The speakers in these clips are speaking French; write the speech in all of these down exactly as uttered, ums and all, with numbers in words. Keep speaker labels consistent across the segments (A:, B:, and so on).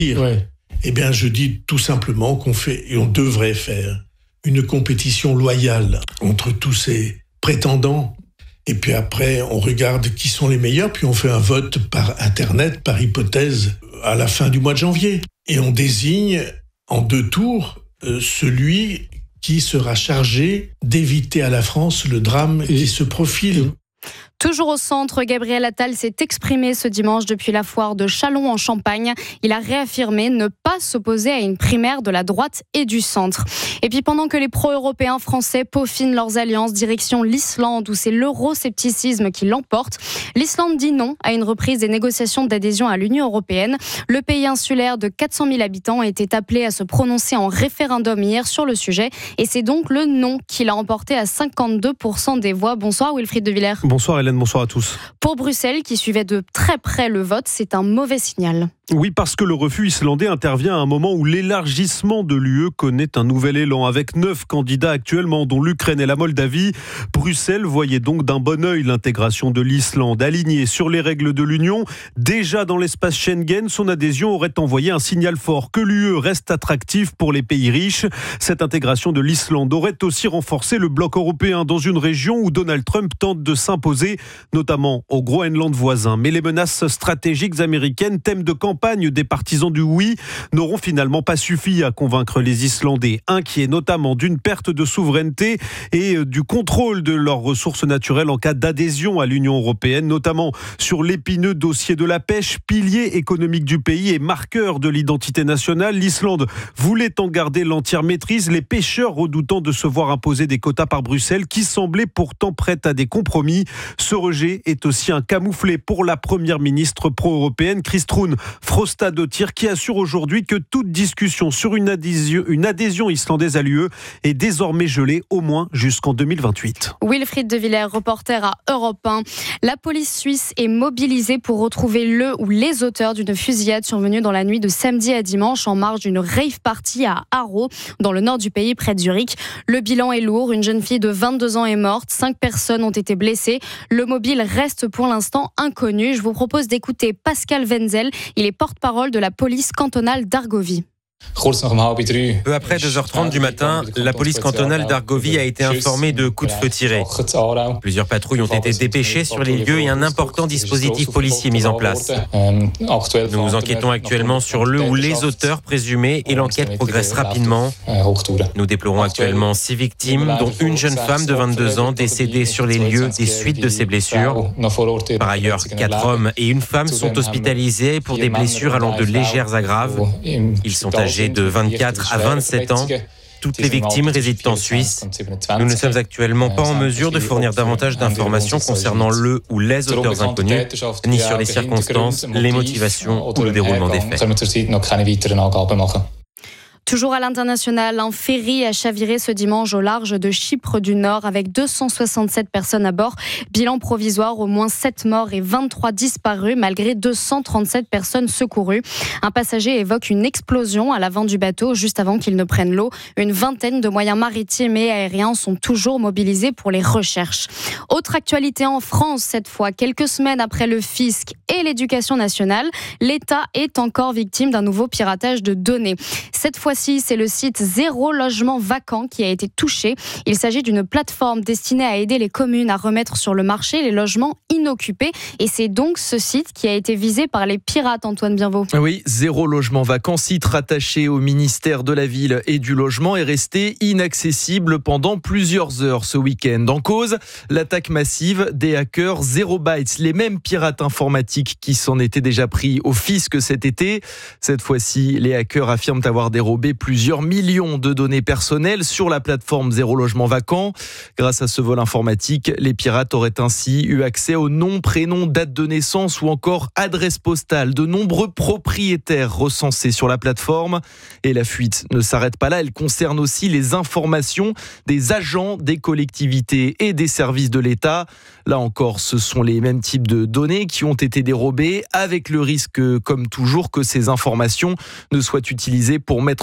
A: Ouais. Eh bien, je dis tout simplement qu'on fait, et on devrait faire, une compétition loyale entre tous ces prétendants. Et puis après, on regarde qui sont les meilleurs, puis on fait un vote par Internet, par hypothèse, à la fin du mois de janvier. Et on désigne en deux tours euh, celui qui sera chargé d'éviter à la France le drame qui se profile.
B: Toujours au centre, Gabriel Attal s'est exprimé ce dimanche depuis la foire de Châlons en Champagne. Il a réaffirmé ne pas s'opposer à une primaire de la droite et du centre. Et puis pendant que les pro-européens français peaufinent leurs alliances direction l'Islande où c'est l'euroscepticisme qui l'emporte, l'Islande dit non à une reprise des négociations d'adhésion à l'Union européenne. Le pays insulaire de quatre cent mille habitants a été appelé à se prononcer en référendum hier sur le sujet et c'est donc le non qui l'a emporté à cinquante-deux pour cent des voix. Bonsoir Wilfried de Villers.
C: Bonsoir Hélène. Bonsoir à tous.
B: Pour Bruxelles, qui suivait de très près le vote, c'est un mauvais signal.
C: Oui, parce que le refus islandais intervient à un moment où l'élargissement de l'U E connaît un nouvel élan, avec neuf candidats actuellement, dont l'Ukraine et la Moldavie. Bruxelles voyait donc d'un bon œil l'intégration de l'Islande. Alignée sur les règles de l'Union, déjà dans l'espace Schengen, son adhésion aurait envoyé un signal fort que l'U E reste attractive pour les pays riches. Cette intégration de l'Islande aurait aussi renforcé le bloc européen dans une région où Donald Trump tente de s'imposer, notamment au Groenland voisin. Mais les menaces stratégiques américaines, thème de campagne des partisans du oui, n'auront finalement pas suffi à convaincre les Islandais, inquiets notamment d'une perte de souveraineté et du contrôle de leurs ressources naturelles en cas d'adhésion à l'Union européenne, notamment sur l'épineux dossier de la pêche, pilier économique du pays et marqueur de l'identité nationale. L'Islande voulait en garder l'entière maîtrise, les pêcheurs redoutant de se voir imposer des quotas par Bruxelles qui semblaient pourtant prêtes à des compromis. Ce rejet est aussi un camouflet pour la première ministre pro-européenne, Kristrún Frostadóttir, qui assure aujourd'hui que toute discussion sur une adhésion, une adhésion islandaise à l'U E est désormais gelée au moins jusqu'en deux mille vingt-huit.
B: Wilfried de Villers, reporter à Europe un. La police suisse est mobilisée pour retrouver le ou les auteurs d'une fusillade survenue dans la nuit de samedi à dimanche en marge d'une rave party à Aarau, dans le nord du pays, près de Zurich. Le bilan est lourd. Une jeune fille de vingt-deux ans est morte. Cinq personnes ont été blessées. Le mobile reste pour l'instant inconnu. Je vous propose d'écouter Pascal Wenzel. Il est porte-parole de la police cantonale d'Argovie.
D: Peu après deux heures trente du matin, la police cantonale d'Argovie a été informée de coups de feu tirés. Plusieurs patrouilles ont été dépêchées sur les lieux et un important dispositif policier mis en place. Nous enquêtons actuellement sur le ou les auteurs présumés et l'enquête progresse rapidement. Nous déplorons actuellement six victimes, dont une jeune femme de vingt-deux ans décédée sur les lieux des suites de ses blessures. Par ailleurs, quatre hommes et une femme sont hospitalisés pour des blessures allant de légères à graves. Ils sont âgés de vingt-quatre à vingt-sept ans. Toutes les victimes résident en Suisse. Nous ne sommes actuellement pas en mesure de fournir davantage d'informations concernant le ou les auteurs inconnus, ni sur les circonstances, les motivations ou le déroulement des faits.
B: Toujours à l'international, un ferry a chaviré ce dimanche au large de Chypre du Nord avec deux cent soixante-sept personnes à bord. Bilan provisoire, au moins sept morts et vingt-trois disparus malgré deux cent trente-sept personnes secourues. Un passager évoque une explosion à l'avant du bateau juste avant qu'il ne prenne l'eau. Une vingtaine de moyens maritimes et aériens sont toujours mobilisés pour les recherches. Autre actualité en France cette fois, quelques semaines après le fisc et l'éducation nationale, l'État est encore victime d'un nouveau piratage de données. Cette fois-ci, c'est le site Zéro Logement Vacant qui a été touché. Il s'agit d'une plateforme destinée à aider les communes à remettre sur le marché les logements inoccupés. Et c'est donc ce site qui a été visé par les pirates, Antoine Bienvaux.
E: Oui, Zéro Logement Vacant, site rattaché au ministère de la Ville et du Logement, est resté inaccessible pendant plusieurs heures ce week-end. En cause, l'attaque massive des hackers Zero Bytes, les mêmes pirates informatiques qui s'en étaient déjà pris au fisc cet été. Cette fois-ci, les hackers affirment avoir dérobé plusieurs millions de données personnelles sur la plateforme Zéro Logement Vacant. Grâce à ce vol informatique, les pirates auraient ainsi eu accès au nom, prénom, date de naissance ou encore adresse postale de nombreux propriétaires recensés sur la plateforme. Et la fuite ne s'arrête pas là, elle concerne aussi les informations des agents des collectivités et des services de l'État. Là encore, ce sont les mêmes types de données qui ont été dérobées, avec le risque, comme toujours, que ces informations ne soient utilisées pour mettre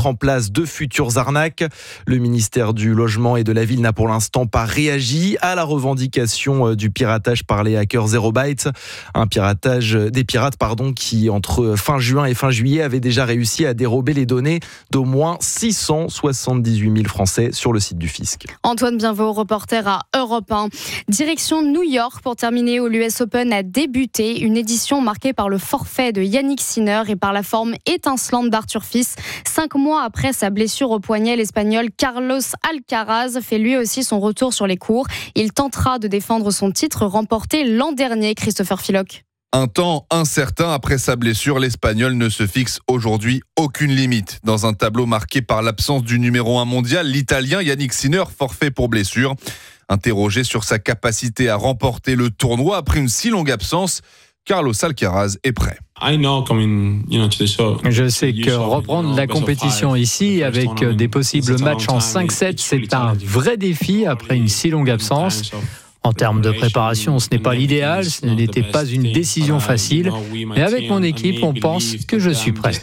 E: en place de futures arnaques. Le ministère du Logement et de la Ville n'a pour l'instant pas réagi à la revendication du piratage par les hackers Zero Byte. Un piratage des pirates pardon, qui, entre fin juin et fin juillet, avait déjà réussi à dérober les données d'au moins six cent soixante-dix-huit mille Français sur le site du fisc.
B: Antoine Bienveau, reporter à Europe un. Direction New York pour terminer, où l'U S Open a débuté. Une édition marquée par le forfait de Yannick Sinner et par la forme étincelante d'Arthur Fils. Cinq mois après sa blessure au poignet, l'Espagnol Carlos Alcaraz fait lui aussi son retour sur les courts. Il tentera de défendre son titre remporté l'an dernier, Christopher Philoc.
F: Un temps incertain après sa blessure, l'Espagnol ne se fixe aujourd'hui aucune limite. Dans un tableau marqué par l'absence du numéro un mondial, l'Italien Yannick Sinner, forfait pour blessure. Interrogé sur sa capacité à remporter le tournoi après une si longue absence, Carlos Alcaraz est prêt.
G: Je sais que reprendre la compétition ici avec des possibles matchs en cinq sept, c'est un vrai défi après une si longue absence. En termes de préparation, ce n'est pas l'idéal, ce n'était pas une décision facile, mais avec mon équipe, on pense que je suis prêt.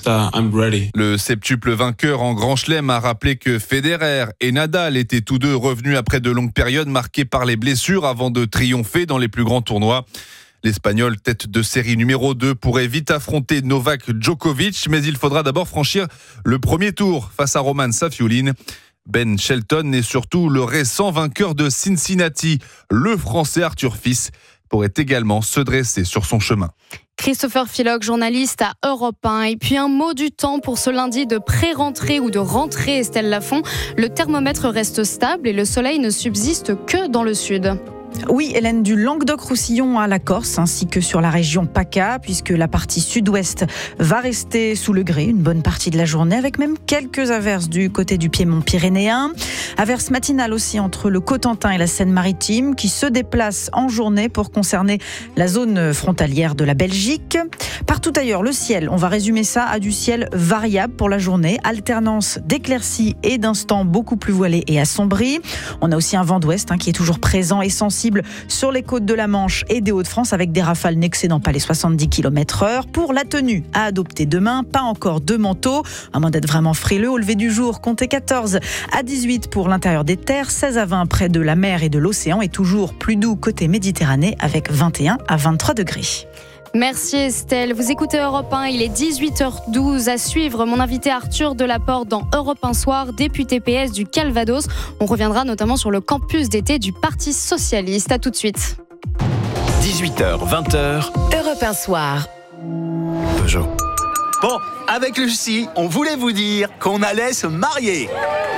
F: Le septuple vainqueur en Grand Chelem a rappelé que Federer et Nadal étaient tous deux revenus après de longues périodes marquées par les blessures avant de triompher dans les plus grands tournois. L'Espagnol, tête de série numéro deux, pourrait vite affronter Novak Djokovic, mais il faudra d'abord franchir le premier tour face à Roman Safiullin. Ben Shelton est surtout le récent vainqueur de Cincinnati. Le Français Arthur Fils pourrait également se dresser sur son chemin.
B: Christopher Philoc, journaliste à Europe un. Et puis un mot du temps pour ce lundi de pré-rentrée ou de rentrée, Estelle Lafont. Le thermomètre reste stable et le soleil ne subsiste que dans le sud.
H: Oui, Hélène, du Languedoc-Roussillon à la Corse, ainsi que sur la région PACA, puisque la partie sud-ouest va rester sous le gré une bonne partie de la journée, avec même quelques averses du côté du Piémont pyrénéen. Averses matinales aussi entre le Cotentin et la Seine-Maritime, qui se déplacent en journée pour concerner la zone frontalière de la Belgique. Partout ailleurs, le ciel, on va résumer ça à du ciel variable pour la journée, alternance d'éclaircies et d'instants beaucoup plus voilés et assombris. On a aussi un vent d'ouest hein, qui est toujours présent et sensible sur les côtes de la Manche et des Hauts-de-France, avec des rafales n'excédant pas les soixante-dix kilomètres heure. Pour la tenue à adopter demain, pas encore de manteau, à moins d'être vraiment frileux. Au lever du jour, comptez quatorze à dix-huit pour l'intérieur des terres, seize à vingt près de la mer et de l'océan, et toujours plus doux côté Méditerranée avec vingt et un à vingt-trois degrés.
B: Merci Estelle. Vous écoutez Europe un, il est dix-huit heures douze. À suivre, mon invité Arthur Delaporte dans Europe un Soir, député P S du Calvados. On reviendra notamment sur le campus d'été du Parti Socialiste. À tout de suite.
I: dix-huit heures, vingt heures.
J: Europe un Soir.
I: Peugeot. Bon, avec Lucie, on voulait vous dire qu'on allait se marier.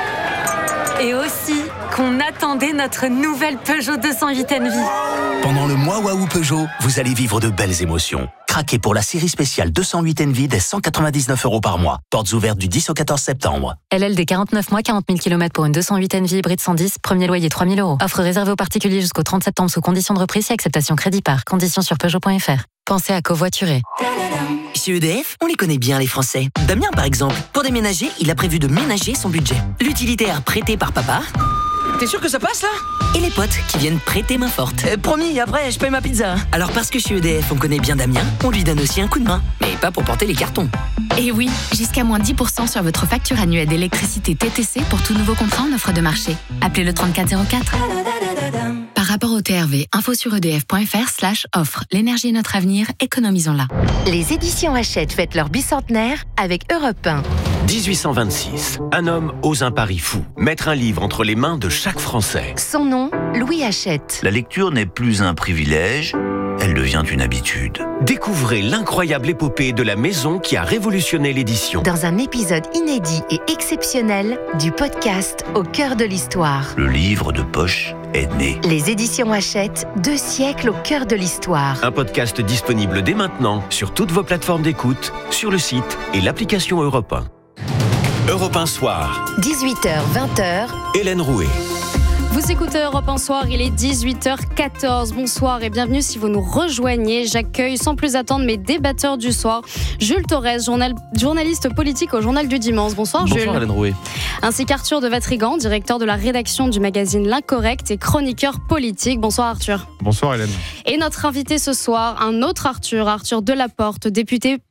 K: Et aussi qu'on attendait notre nouvelle Peugeot deux cent huit Envy.
I: Pendant le mois Waouh Peugeot, vous allez vivre de belles émotions. Craquez pour la série spéciale deux cent huit Envy dès cent quatre-vingt-dix-neuf euros par mois. Portes ouvertes du dix au quatorze septembre.
K: L L D quarante-neuf mois, quarante mille kilomètres pour une deux cent huit Envy hybride cent dix, premier loyer trois mille euros. Offre réservée aux particuliers jusqu'au trente septembre sous conditions de reprise et acceptation crédit par. Conditions sur Peugeot point F R. Pensez à covoiturer.
L: Chez E D F, on les connaît bien les Français. Damien par exemple, pour déménager, il a prévu de ménager son budget. L'utilitaire prêté par papa.
M: T'es sûr que ça passe là?
L: Et les potes qui viennent prêter main forte.
M: Euh, promis, après je paye ma pizza.
L: Alors parce que chez E D F on connaît bien Damien, on lui donne aussi un coup de main. Mais pas pour porter les cartons.
N: Et oui, jusqu'à moins dix pour cent sur votre facture annuelle d'électricité T T C pour tout nouveau contrat en offre de marché. Appelez le trente-quatre zéro quatre. Par rapport au T R V, info sur edf.fr slash offre. L'énergie est notre avenir, économisons-la.
J: Les éditions Hachette fêtent leur bicentenaire avec Europe un.
I: dix-huit cent vingt-six. Un homme ose un pari fou. Mettre un livre entre les mains de chaque Français.
J: Son nom, Louis Hachette.
O: La lecture n'est plus un privilège, elle devient une habitude.
I: Découvrez l'incroyable épopée de la maison qui a révolutionné l'édition.
J: Dans un épisode inédit et exceptionnel du podcast Au cœur de l'histoire.
O: Le livre de poche est né.
J: Les éditions Hachette, deux siècles au cœur de l'histoire.
I: Un podcast disponible dès maintenant sur toutes vos plateformes d'écoute, sur le site et l'application Europe un. Europe un Soir.
J: dix-huit heures, vingt heures.
I: Hélène Rouet.
B: Vous écoutez Europe un Soir, il est dix-huit heures quatorze. Bonsoir et bienvenue si vous nous rejoignez. J'accueille sans plus attendre mes débatteurs du soir. Jules Torres, journal, journaliste politique au Journal du Dimanche. Bonsoir, Jules.
E: Bonsoir Hélène Rouet.
B: Ainsi qu'Arthur de Vatrigan, directeur de la rédaction du magazine L'Incorrect et chroniqueur politique. Bonsoir Arthur.
P: Bonsoir Hélène.
B: Et notre invité ce soir, un autre Arthur, Arthur Delaporte, député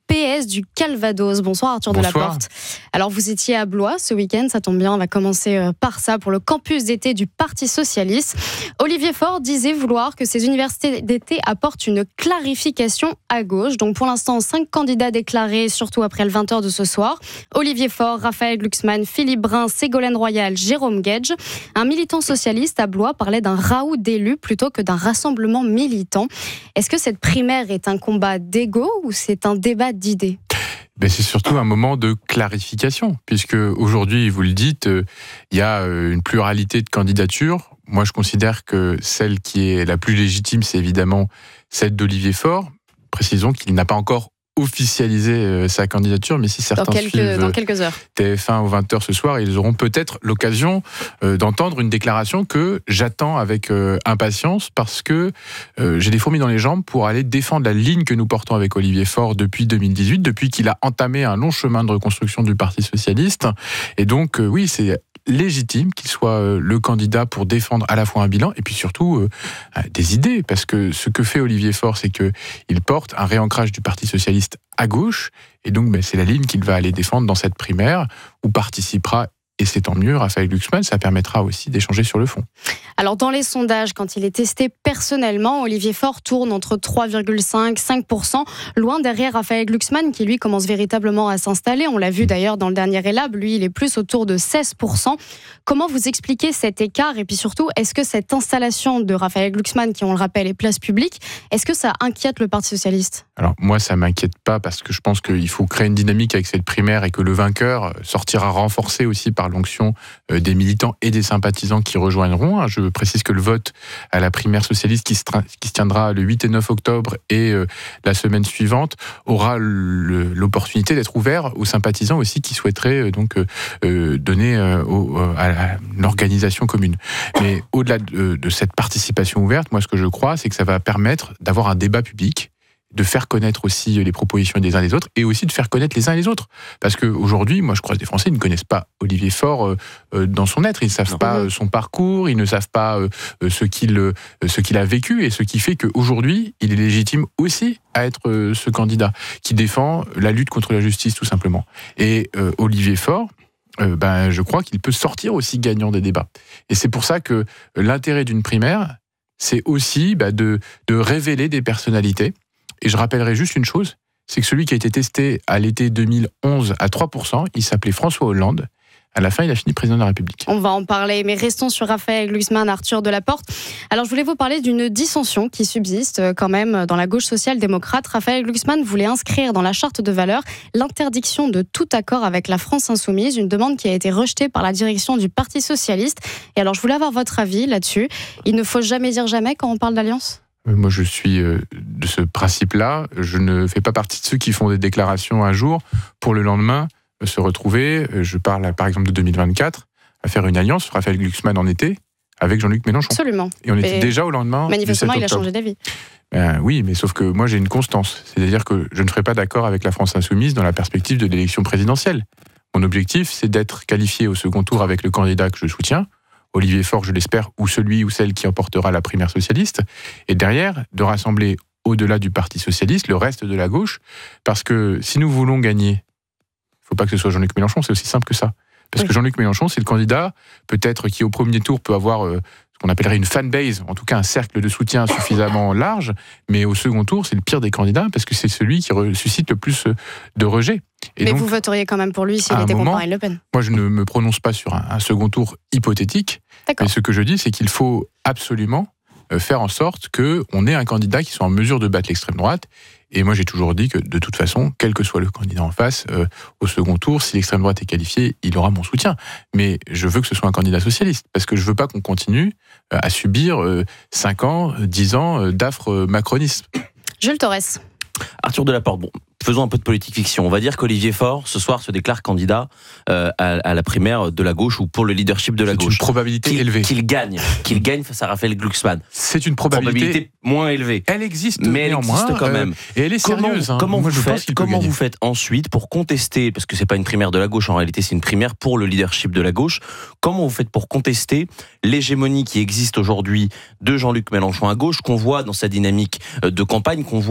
B: P S du Calvados. Bonsoir Arthur
P: Bonsoir.
B: Delaporte. Alors vous étiez à Blois ce week-end, ça tombe bien, on va commencer par ça pour le campus d'été du Parti Socialiste. Olivier Faure disait vouloir que ces universités d'été apportent une clarification à gauche. Donc pour l'instant, cinq candidats déclarés, surtout après le vingt heures de ce soir. Olivier Faure, Raphaël Glucksmann, Philippe Brun, Ségolène Royal, Jérôme Guedj. Un militant socialiste à Blois parlait d'un raout d'élus plutôt que d'un rassemblement militant. Est-ce que cette primaire est un combat d'ego ou c'est un débat d'idées ?
P: Ben c'est surtout un moment de clarification, puisque aujourd'hui, vous le dites, il euh, y a euh, une pluralité de candidatures. Moi, je considère que celle qui est la plus légitime, c'est évidemment celle d'Olivier Faure. Précisons qu'il n'a pas encore officialisé euh, sa candidature, mais si certains
B: dans quelques,
P: suivent
B: dans quelques heures.
P: T F un aux vingt heures ce soir, ils auront peut-être l'occasion euh, d'entendre une déclaration que j'attends avec euh, impatience, parce que euh, j'ai des fourmis dans les jambes pour aller défendre la ligne que nous portons avec Olivier Faure depuis deux mille dix-huit, depuis qu'il a entamé un long chemin de reconstruction du Parti Socialiste. Et donc, euh, oui, c'est légitime qu'il soit euh, le candidat pour défendre à la fois un bilan et puis surtout euh, des idées, parce que ce que fait Olivier Faure, c'est qu'il porte un réancrage du Parti Socialiste à gauche, et donc ben, c'est la ligne qu'il va aller défendre dans cette primaire, où participera, et c'est tant mieux, Raphaël Glucksmann. Ça permettra aussi d'échanger sur le fond.
B: Alors dans les sondages, quand il est testé personnellement, Olivier Faure tourne entre trois virgule cinq et cinq pour cent, loin derrière Raphaël Glucksmann, qui lui commence véritablement à s'installer. On l'a vu d'ailleurs dans le dernier Elab, lui il est plus autour de seize pour cent. Comment vous expliquez cet écart, et puis surtout, est-ce que cette installation de Raphaël Glucksmann, qui on le rappelle est place publique, est-ce que ça inquiète le Parti Socialiste ?
P: Alors moi ça m'inquiète pas, parce que je pense qu'il faut créer une dynamique avec cette primaire, et que le vainqueur sortira renforcé aussi par l'onction des militants et des sympathisants qui rejoindront. Je précise que le vote à la primaire socialiste qui se, tra- qui se tiendra le huit et neuf octobre et euh, la semaine suivante aura le, l'opportunité d'être ouvert aux sympathisants aussi qui souhaiteraient euh, donc euh, donner euh, au, à, à l'organisation commune. Mais au-delà de, de cette participation ouverte, moi ce que je crois, c'est que ça va permettre d'avoir un débat public, de faire connaître aussi les propositions des uns des autres, et aussi de faire connaître les uns et les autres. Parce qu'aujourd'hui, moi je croise des Français, ils ne connaissent pas Olivier Faure euh, euh, dans son être, ils ne savent non. pas euh, son parcours, ils ne savent pas euh, ce, qu'il, euh, ce qu'il a vécu, et ce qui fait qu'aujourd'hui, il est légitime aussi à être euh, ce candidat qui défend la lutte contre la justice, tout simplement. Et euh, Olivier Faure, euh, ben, je crois qu'il peut sortir aussi gagnant des débats. Et c'est pour ça que l'intérêt d'une primaire, c'est aussi bah, de, de révéler des personnalités. Et je rappellerai juste une chose, c'est que celui qui a été testé à l'été deux mille onze à trois pour cent, il s'appelait François Hollande. À la fin, il a fini président de la République.
B: On va en parler, mais restons sur Raphaël Glucksmann, Arthur Delaporte. Alors, je voulais vous parler d'une dissension qui subsiste quand même dans la gauche social-démocrate. Raphaël Glucksmann voulait inscrire dans la charte de valeurs l'interdiction de tout accord avec la France insoumise, une demande qui a été rejetée par la direction du Parti socialiste. Et alors, je voulais avoir votre avis là-dessus. Il ne faut jamais dire jamais quand on parle d'alliance ?
P: Moi, je suis de ce principe-là. Je ne fais pas partie de ceux qui font des déclarations un jour pour le lendemain se retrouver. Je parle, par exemple, de deux mille vingt-quatre, à faire une alliance. Raphaël Glucksmann en était avec Jean-Luc Mélenchon.
B: Absolument.
P: Et on était et déjà au lendemain.
B: Manifestement,
P: du sept
B: il a
P: octobre.
B: changé d'avis.
P: Ben oui, mais sauf que moi, j'ai une constance. C'est-à-dire que je ne ferai pas d'accord avec la France insoumise dans la perspective de l'élection présidentielle. Mon objectif, c'est d'être qualifié au second tour avec le candidat que je soutiens, Olivier Faure, je l'espère, ou celui ou celle qui emportera la primaire socialiste, et derrière, de rassembler au-delà du Parti socialiste le reste de la gauche, parce que si nous voulons gagner, il ne faut pas que ce soit Jean-Luc Mélenchon, c'est aussi simple que ça. Parce oui. que Jean-Luc Mélenchon, c'est le candidat, peut-être qui au premier tour peut avoir euh, ce qu'on appellerait une fanbase, en tout cas un cercle de soutien suffisamment large, mais au second tour, c'est le pire des candidats, parce que c'est celui qui re- suscite le plus de rejet. Et
B: mais
P: donc,
B: vous voteriez quand même pour lui s'il était comparé à Le Pen ?
P: Moi, je ne me prononce pas sur un, un second tour hypothétique,
B: D'accord.
P: mais ce que je dis, c'est qu'il faut absolument faire en sorte qu'on ait un candidat qui soit en mesure de battre l'extrême droite. Et moi, j'ai toujours dit que, de toute façon, quel que soit le candidat en face, euh, au second tour, si l'extrême droite est qualifiée, il aura mon soutien. Mais je veux que ce soit un candidat socialiste, parce que je veux pas qu'on continue euh, à subir euh, cinq ans, dix ans euh, d'affre euh, macronisme.
B: Jules Torres.
Q: Arthur Delaporte, bon, faisons un peu de politique fiction. On va dire qu'Olivier Faure, ce soir, se déclare candidat euh, à, à la primaire de la gauche ou pour le leadership de la
P: C'est
Q: gauche.
P: une probabilité
Q: qu'il,
P: élevée.
Q: Qu'il gagne, qu'il gagne face à Raphaël Glucksmann.
P: C'est une probabilité,
Q: probabilité moins élevée.
P: Elle existe,
Q: mais elle existe quand même.
P: Euh, et elle est sérieuse.
Q: Comment,
P: hein.
Q: comment,
P: Moi,
Q: vous,
P: je pense
Q: faites, comment vous faites ensuite pour contester, parce que c'est pas une primaire de la gauche, en réalité c'est une primaire pour le leadership de la gauche, comment vous faites pour contester l'hégémonie qui existe aujourd'hui de Jean-Luc Mélenchon à gauche, qu'on voit dans sa dynamique de campagne, qu'on voit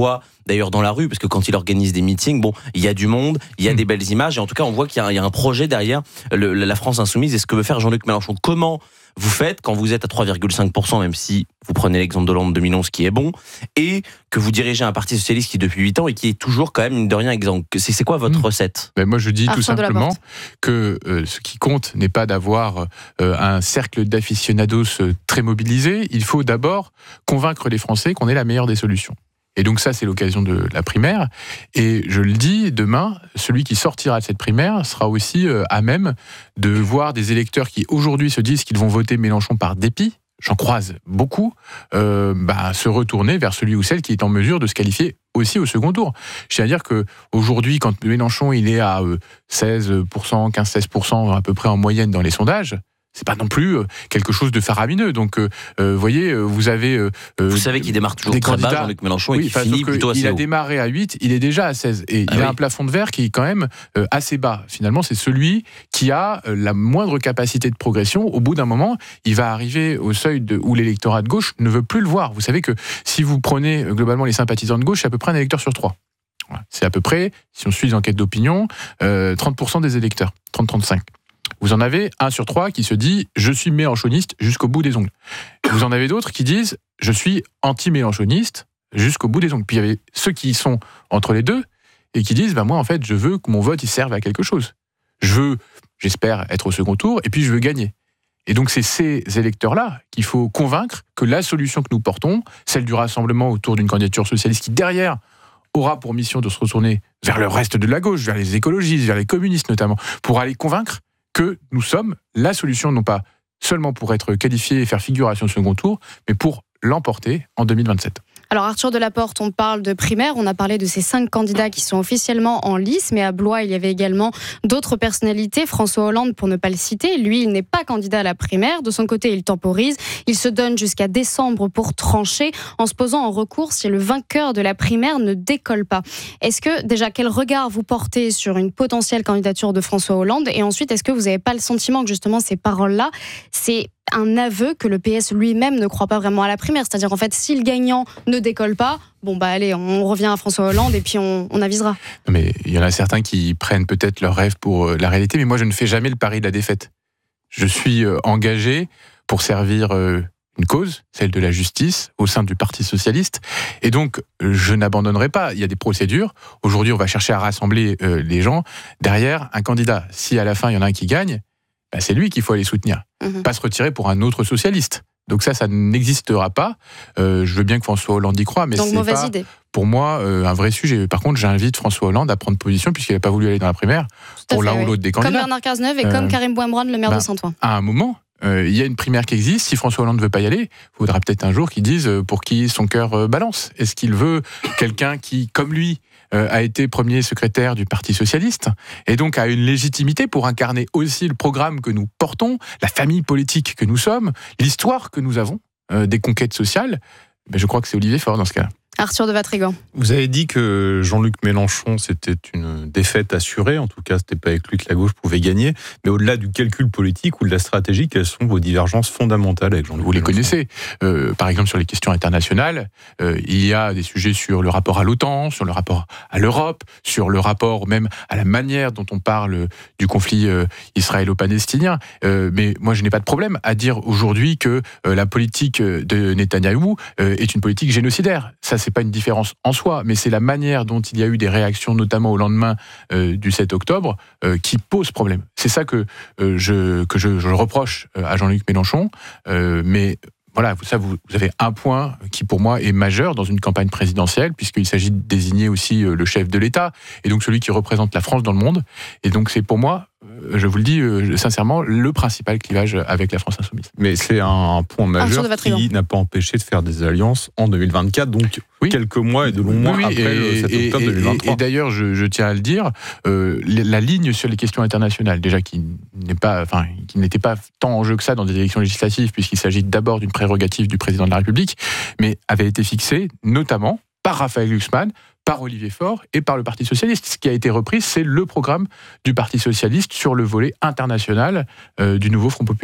Q: d'ailleurs dans la rue, parce que quand il organise des meetings, bon, il y a du monde, il y a mmh. des belles images, et en tout cas, on voit qu'il y a, il y a un projet derrière le, la France insoumise et ce que veut faire Jean-Luc Mélenchon. Comment vous faites quand vous êtes à trois virgule cinq pour cent, même si vous prenez l'exemple de Hollande deux mille onze qui est bon, et que vous dirigez un parti socialiste qui depuis huit ans et qui est toujours quand même, mine de rien, exemple. C'est, c'est quoi votre mmh. recette ?
P: Ben moi je dis Arthur tout simplement que euh, ce qui compte n'est pas d'avoir euh, un cercle d'aficionados très mobilisé, il faut d'abord convaincre les Français qu'on est la meilleure des solutions. Et donc ça, c'est l'occasion de la primaire. Et je le dis, demain, celui qui sortira de cette primaire sera aussi euh, à même de voir des électeurs qui aujourd'hui se disent qu'ils vont voter Mélenchon par dépit, j'en croise beaucoup, euh, bah, se retourner vers celui ou celle qui est en mesure de se qualifier aussi au second tour. Je tiens à dire qu'aujourd'hui, quand Mélenchon il est à euh, seize pour cent, quinze à seize pour cent à peu près en moyenne dans les sondages, c'est pas non plus quelque chose de faramineux. Donc, vous euh, voyez, vous avez... Euh,
Q: vous savez qu'il démarre toujours très bas, Jean-Luc Mélenchon,
P: oui,
Q: et qu'il finit plutôt assez haut.
P: Il a démarré à huit, il est déjà à seize. Et ah il oui. a un plafond de verre qui est quand même euh, assez bas. Finalement, c'est celui qui a euh, la moindre capacité de progression. Au bout d'un moment, il va arriver au seuil de, où l'électorat de gauche ne veut plus le voir. Vous savez que si vous prenez euh, globalement les sympathisants de gauche, c'est à peu près un électeur sur trois. Voilà. C'est à peu près, si on suit les enquêtes d'opinion, euh, trente pour cent des électeurs, trente à trente-cinq. Vous en avez un sur trois qui se dit « je suis mélenchoniste jusqu'au bout des ongles ». Vous en avez d'autres qui disent « je suis anti-mélenchoniste jusqu'au bout des ongles ». Puis il y avait ceux qui sont entre les deux et qui disent bah, « moi, en fait, je veux que mon vote il serve à quelque chose. Je veux, j'espère, être au second tour et puis je veux gagner ». Et donc c'est ces électeurs-là qu'il faut convaincre que la solution que nous portons, celle du rassemblement autour d'une candidature socialiste qui, derrière, aura pour mission de se retourner vers le reste de la gauche, vers les écologistes, vers les communistes notamment, pour aller convaincre que nous sommes la solution, non pas seulement pour être qualifié et faire figuration au second tour, mais pour l'emporter en deux mille vingt-sept.
B: Alors Arthur Delaporte, on parle de primaire, on a parlé de ces cinq candidats qui sont officiellement en lice, mais à Blois, il y avait également d'autres personnalités. François Hollande, pour ne pas le citer, lui, il n'est pas candidat à la primaire. De son côté, il temporise. Il se donne jusqu'à décembre pour trancher, en se posant en recours si le vainqueur de la primaire ne décolle pas. Est-ce que, déjà, quel regard vous portez sur une potentielle candidature de François Hollande ? Et ensuite, est-ce que vous n'avez pas le sentiment que, justement, ces paroles-là, c'est un aveu que le P S lui-même ne croit pas vraiment à la primaire. C'est-à-dire, en fait, si le gagnant ne décolle pas, bon, bah allez, on revient à François Hollande et puis on, on avisera.
P: Mais il y en a certains qui prennent peut-être leur rêve pour la réalité, mais moi, je ne fais jamais le pari de la défaite. Je suis engagé pour servir une cause, celle de la justice, au sein du Parti socialiste. Et donc, je n'abandonnerai pas. Il y a des procédures. Aujourd'hui, on va chercher à rassembler les gens derrière un candidat. Si à la fin, il y en a un qui gagne, bah, c'est lui qu'il faut aller soutenir. Mmh. Pas se retirer pour un autre socialiste. Donc ça, ça n'existera pas. Euh, je veux bien que François Hollande y croit, mais donc, c'est pas, idée. Pour moi, euh, un vrai sujet. Par contre, j'invite François Hollande à prendre position, puisqu'il n'a pas voulu aller dans la primaire, pour l'un oui. ou l'autre des candidats.
B: Comme Bernard Cazeneuve et euh, comme Karim Bouembrane, le maire bah, de Saint-Ouen.
P: À un moment, euh, il y a une primaire qui existe. Si François Hollande ne veut pas y aller, il faudra peut-être un jour qu'il dise pour qui son cœur euh, balance. Est-ce qu'il veut quelqu'un qui, comme lui, Euh, a été premier secrétaire du Parti socialiste et donc a une légitimité pour incarner aussi le programme que nous portons, la famille politique que nous sommes, l'histoire que nous avons, euh, des conquêtes sociales. Mais je crois que c'est Olivier Faure dans ce cas-là.
B: Arthur de Vatrigan.
R: Vous avez dit que Jean-Luc Mélenchon, c'était une défaite assurée. En tout cas, c'était pas avec lui que la gauche pouvait gagner. Mais au-delà du calcul politique ou de la stratégie, quelles sont vos divergences fondamentales avec Jean-Luc
P: Vous les
R: Mélenchon ?
P: connaissez. Euh, par exemple, sur les questions internationales, euh, il y a des sujets sur le rapport à l'OTAN, sur le rapport à l'Europe, sur le rapport même à la manière dont on parle du conflit euh, israélo-palestinien. Euh, mais moi, je n'ai pas de problème à dire aujourd'hui que euh, la politique de Netanyahou euh, est une politique génocidaire. Ça, c'est pas une différence en soi, mais c'est la manière dont il y a eu des réactions, notamment au lendemain euh, du sept octobre, euh, qui pose problème. C'est ça que, euh, je, que je, je reproche à Jean-Luc Mélenchon, euh, mais voilà, ça, vous, vous avez un point qui, pour moi, est majeur dans une campagne présidentielle, puisqu'il s'agit de désigner aussi le chef de l'État, et donc celui qui représente la France dans le monde. Et donc, c'est pour moi, je vous le dis euh, sincèrement, le principal clivage avec la France insoumise.
R: Mais c'est un point majeur qui n'a pas empêché de faire des alliances en deux mille vingt-quatre, donc oui. quelques mois et de longs mois oui, après et, le sept octobre deux mille vingt-trois.
P: Et, et d'ailleurs, je, je tiens à le dire, euh, la ligne sur les questions internationales, déjà qui n'est pas, enfin, qui n'était pas tant en jeu que ça dans des élections législatives, puisqu'il s'agit d'abord d'une prérogative du président de la République, mais avait été fixée notamment par Raphaël Glucksmann, par Olivier Faure et par le Parti socialiste. Ce qui a été repris, c'est le programme du Parti socialiste sur le volet international euh, du nouveau Front populaire.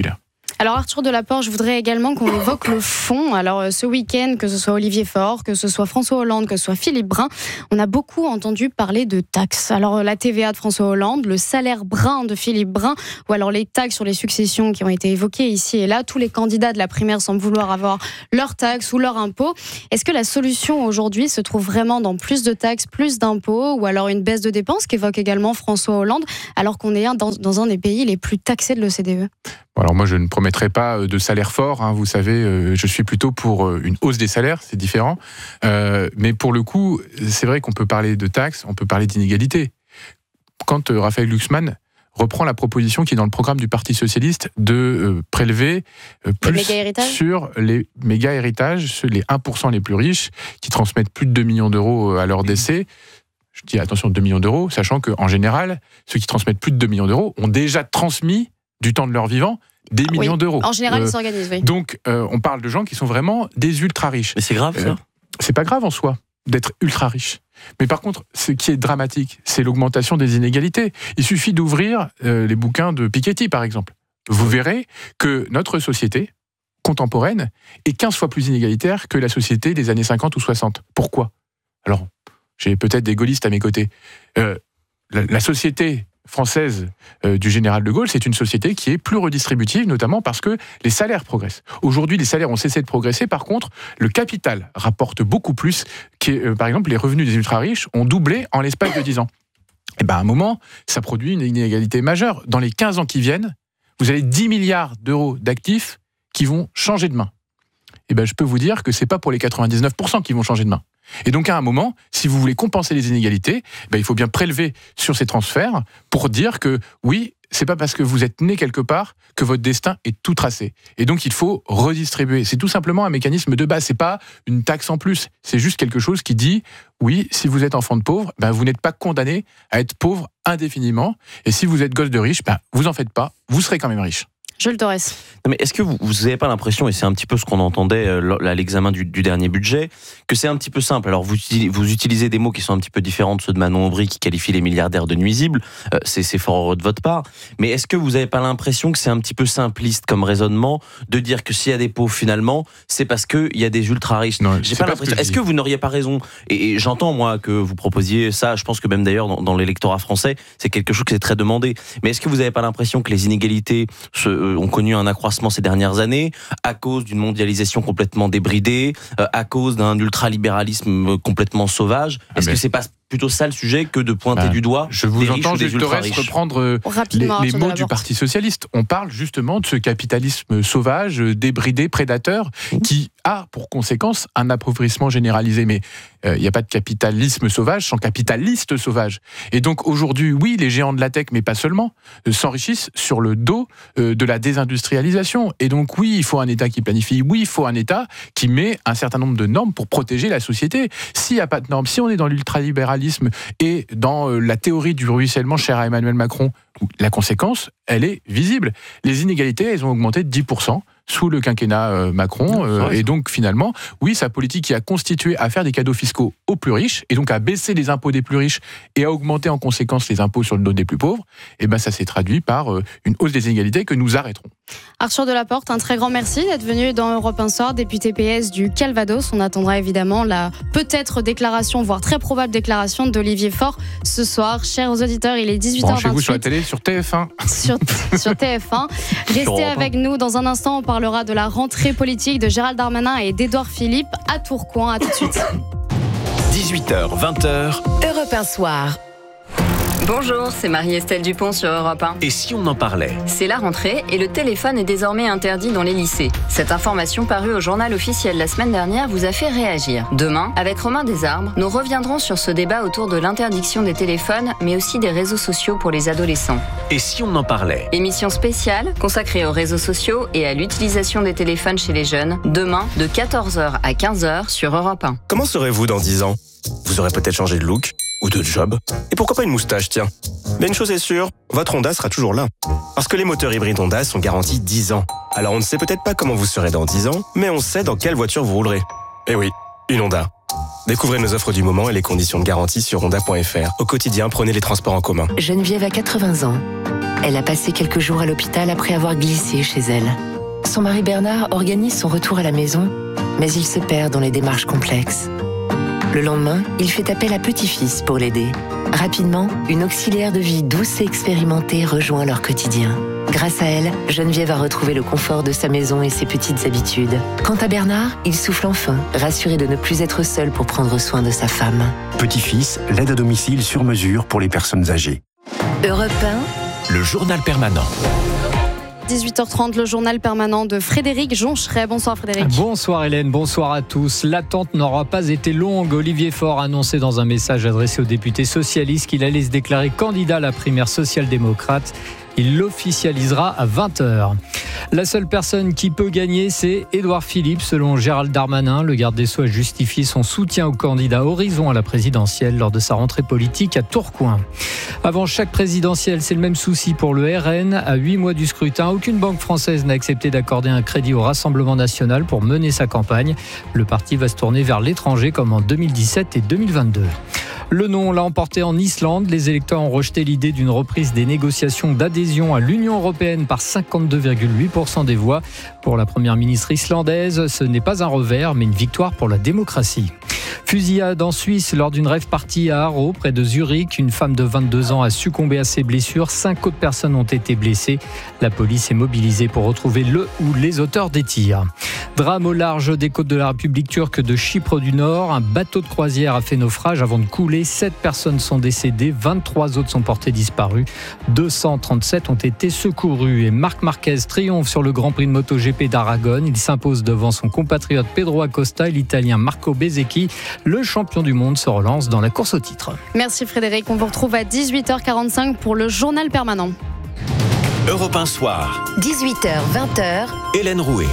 B: Alors Arthur Delaporte, je voudrais également qu'on évoque le fond. Alors ce week-end, que ce soit Olivier Faure, que ce soit François Hollande, que ce soit Philippe Brun, on a beaucoup entendu parler de taxes. Alors la T V A de François Hollande, le salaire brun de Philippe Brun, ou alors les taxes sur les successions qui ont été évoquées ici et là. Tous les candidats de la primaire semblent vouloir avoir leurs taxes ou leurs impôts. Est-ce que la solution aujourd'hui se trouve vraiment dans plus de taxes, plus d'impôts, ou alors une baisse de dépenses qu'évoque également François Hollande, alors qu'on est dans, dans un des pays les plus taxés de l'O C D E ?
P: Alors moi, je ne promettrai pas de salaire fort. Hein, vous savez, je suis plutôt pour une hausse des salaires, c'est différent. Euh, mais pour le coup, c'est vrai qu'on peut parler de taxes, on peut parler d'inégalités. Quand Raphaël Glucksmann reprend la proposition qui est dans le programme du Parti socialiste de euh, prélever euh, plus
B: les
P: sur les méga-héritages, sur les un pour cent les plus riches, qui transmettent plus de deux millions d'euros à leur décès. Je dis attention, deux millions d'euros, sachant qu'en général, ceux qui transmettent plus de deux millions d'euros ont déjà transmis du temps de leur vivant, des millions
B: oui.
P: d'euros.
B: En général,
P: euh,
B: ils s'organisent, oui.
P: Donc, euh, on parle de gens qui sont vraiment des ultra-riches.
Q: Mais c'est grave, ça euh,
P: C'est pas grave en soi, d'être ultra-riche. Mais par contre, ce qui est dramatique, c'est l'augmentation des inégalités. Il suffit d'ouvrir euh, les bouquins de Piketty, par exemple. Vous verrez que notre société contemporaine est quinze fois plus inégalitaire que la société des années cinquante ou soixante. Pourquoi ? Alors, j'ai peut-être des gaullistes à mes côtés. Euh, la, la société française euh, du général de Gaulle, c'est une société qui est plus redistributive, notamment parce que les salaires progressent. Aujourd'hui, les salaires ont cessé de progresser. Par contre, le capital rapporte beaucoup plus. Qui est, euh, par exemple, les revenus des ultra-riches ont doublé en l'espace de dix ans. Et bien, à un moment, ça produit une inégalité majeure. Dans les quinze ans qui viennent, vous avez dix milliards d'euros d'actifs qui vont changer de main. Et ben, je peux vous dire que c'est pas pour les quatre-vingt-dix-neuf pour cent qui vont changer de main. Et donc à un moment, si vous voulez compenser les inégalités, ben, il faut bien prélever sur ces transferts pour dire que oui, c'est pas parce que vous êtes né quelque part que votre destin est tout tracé. Et donc il faut redistribuer. C'est tout simplement un mécanisme de base. C'est pas une taxe en plus. C'est juste quelque chose qui dit oui, si vous êtes enfant de pauvre, ben, vous n'êtes pas condamné à être pauvre indéfiniment. Et si vous êtes gosse de riche, ben, vous en faites pas. Vous serez quand même riche.
B: Jules Torres.
Q: Non mais est-ce que vous n'avez pas l'impression, et c'est un petit peu ce qu'on entendait à l'examen du, du dernier budget, que c'est un petit peu simple. Alors vous, vous utilisez des mots qui sont un petit peu différents de ceux de Manon Aubry qui qualifie les milliardaires de nuisibles, euh, c'est, c'est fort heureux de votre part, mais est-ce que vous n'avez pas l'impression que c'est un petit peu simpliste comme raisonnement de dire que s'il y a des pauvres finalement, c'est parce qu'il y a des ultra-riches?
P: Non,
Q: j'ai pas
P: pas
Q: l'impression.
P: Que
Q: est-ce que vous n'auriez pas raison? Et, et j'entends moi que vous proposiez ça, je pense que même d'ailleurs dans, dans l'électorat français, c'est quelque chose qui est très demandé. Mais est-ce que vous n'avez pas l'impression que les inégalités se, euh, ont connu un accroissement ces dernières années, à cause d'une mondialisation complètement débridée, euh, à cause d'un ultralibéralisme complètement sauvage? Est-ce ah que c'est pas plutôt ça le sujet que de pointer bah, du doigt
P: je vous
Q: des
P: entends,
Q: riches ou des ultra-riches?
P: Reprendre les, les mots du Parti socialiste. On parle justement de ce capitalisme sauvage, débridé, prédateur, qui a pour conséquence un appauvrissement généralisé. Mais il euh, n'y a pas de capitalisme sauvage sans capitaliste sauvage. Et donc aujourd'hui, oui, les géants de la tech, mais pas seulement, euh, s'enrichissent sur le dos euh, de la désindustrialisation. Et donc oui, il faut un État qui planifie. Oui, il faut un État qui met un certain nombre de normes pour protéger la société. S'il n'y a pas de normes, si on est dans l'ultralibéralisme et dans la théorie du ruissellement chère à Emmanuel Macron, la conséquence, elle est visible. Les inégalités, elles ont augmenté de dix pour cent sous le quinquennat Macron. Euh, et donc, finalement, oui, sa politique qui a constitué à faire des cadeaux fiscaux aux plus riches, et donc à baisser les impôts des plus riches et à augmenter en conséquence les impôts sur le dos des plus pauvres, et ben ça s'est traduit par euh, une hausse des inégalités que nous arrêterons.
B: Arthur Delaporte, un très grand merci d'être venu dans Europe un Soir, député P S du Calvados. On attendra évidemment la peut-être déclaration, voire très probable déclaration d'Olivier Faure ce soir. Chers auditeurs, il est dix-huit heures vingt-huit.
P: Branchez-vous sur la télé, sur T F un.
B: Sur, sur T F un. Restez avec nous. Dans un instant, on parlera de la rentrée politique de Gérald Darmanin et d'Édouard Philippe à Tourcoing. À tout de suite.
S: dix-huit heures, vingt heures.
J: Europe un Soir. Bonjour, c'est Marie-Estelle Dupont sur Europe un.
S: Et si on en parlait?
J: C'est la rentrée et le téléphone est désormais interdit dans les lycées. Cette information parue au journal officiel la semaine dernière vous a fait réagir. Demain, avec Romain Desarbres, nous reviendrons sur ce débat autour de l'interdiction des téléphones, mais aussi des réseaux sociaux pour les adolescents.
S: Et si on en parlait?
J: Émission spéciale consacrée aux réseaux sociaux et à l'utilisation des téléphones chez les jeunes, demain de quatorze heures à quinze heures sur Europe un.
S: Comment serez-vous dans dix ans? Vous aurez peut-être changé de look ou de job. Et pourquoi pas une moustache, tiens. Mais une chose est sûre, votre Honda sera toujours là. Parce que les moteurs hybrides Honda sont garantis dix ans. Alors on ne sait peut-être pas comment vous serez dans dix ans, mais on sait dans quelle voiture vous roulerez. Eh oui, une Honda. Découvrez nos offres du moment et les conditions de garantie sur honda point f r. Au quotidien, prenez les transports en commun.
T: Geneviève a quatre-vingts ans. Elle a passé quelques jours à l'hôpital après avoir glissé chez elle. son mari Bernard organise son retour à la maison, mais il se perd dans les démarches complexes. Le lendemain, il fait appel à Petit-Fils pour l'aider. Rapidement, une auxiliaire de vie douce et expérimentée rejoint leur quotidien. Grâce à elle, Geneviève a retrouvé le confort de sa maison et ses petites habitudes. Quant à Bernard, il souffle enfin, rassuré de ne plus être seul pour prendre soin de sa femme.
U: Petit-Fils, l'aide à domicile sur mesure pour les personnes âgées.
T: Europe un,
U: le journal permanent.
B: dix-huit heures trente, le journal permanent de Frédéric Joncheret. Bonsoir Frédéric.
G: Bonsoir Hélène, bonsoir à tous. L'attente n'aura pas été longue. Olivier Faure a annoncé dans un message adressé aux députés socialistes qu'il allait se déclarer candidat à la primaire social-démocrate. Il l'officialisera à vingt heures. La seule personne qui peut gagner, c'est Édouard Philippe. Selon Gérald Darmanin, le garde des Sceaux a justifié son soutien au candidat Horizon à la présidentielle lors de sa rentrée politique à Tourcoing. Avant chaque présidentielle, c'est le même souci pour le R N. À huit mois du scrutin, aucune banque française n'a accepté d'accorder un crédit au Rassemblement national pour mener sa campagne. Le parti va se tourner vers l'étranger comme en deux mille dix-sept et deux mille vingt-deux. Le non l'a emporté en Islande. Les électeurs ont rejeté l'idée d'une reprise des négociations d'adhésion à l'Union européenne par cinquante-deux virgule huit pour cent des voix. Pour la première ministre islandaise, ce n'est pas un revers, mais une victoire pour la démocratie. Fusillade en Suisse lors d'une rave party à Haro, près de Zurich. Une femme de vingt-deux ans a succombé à ses blessures. Cinq autres personnes ont été blessées. La police est mobilisée pour retrouver le ou les auteurs des tirs. Drame au large des côtes de la République turque de Chypre du Nord. Un bateau de croisière a fait naufrage avant de couler. Sept personnes sont décédées, vingt-trois autres sont portées disparues. deux cent trente-sept ont été secourus. Et Marc Marquez triomphe sur le Grand Prix de MotoGP d'Aragon. Il s'impose devant son compatriote Pedro Acosta et l'Italien Marco Bezzecchi. Le champion du monde se relance dans la course au titre.
B: Merci Frédéric, on vous retrouve à dix-huit heures quarante-cinq pour le journal permanent.
U: Europe un soir.
T: dix-huit heures vingt heures.
U: Hélène Rouet.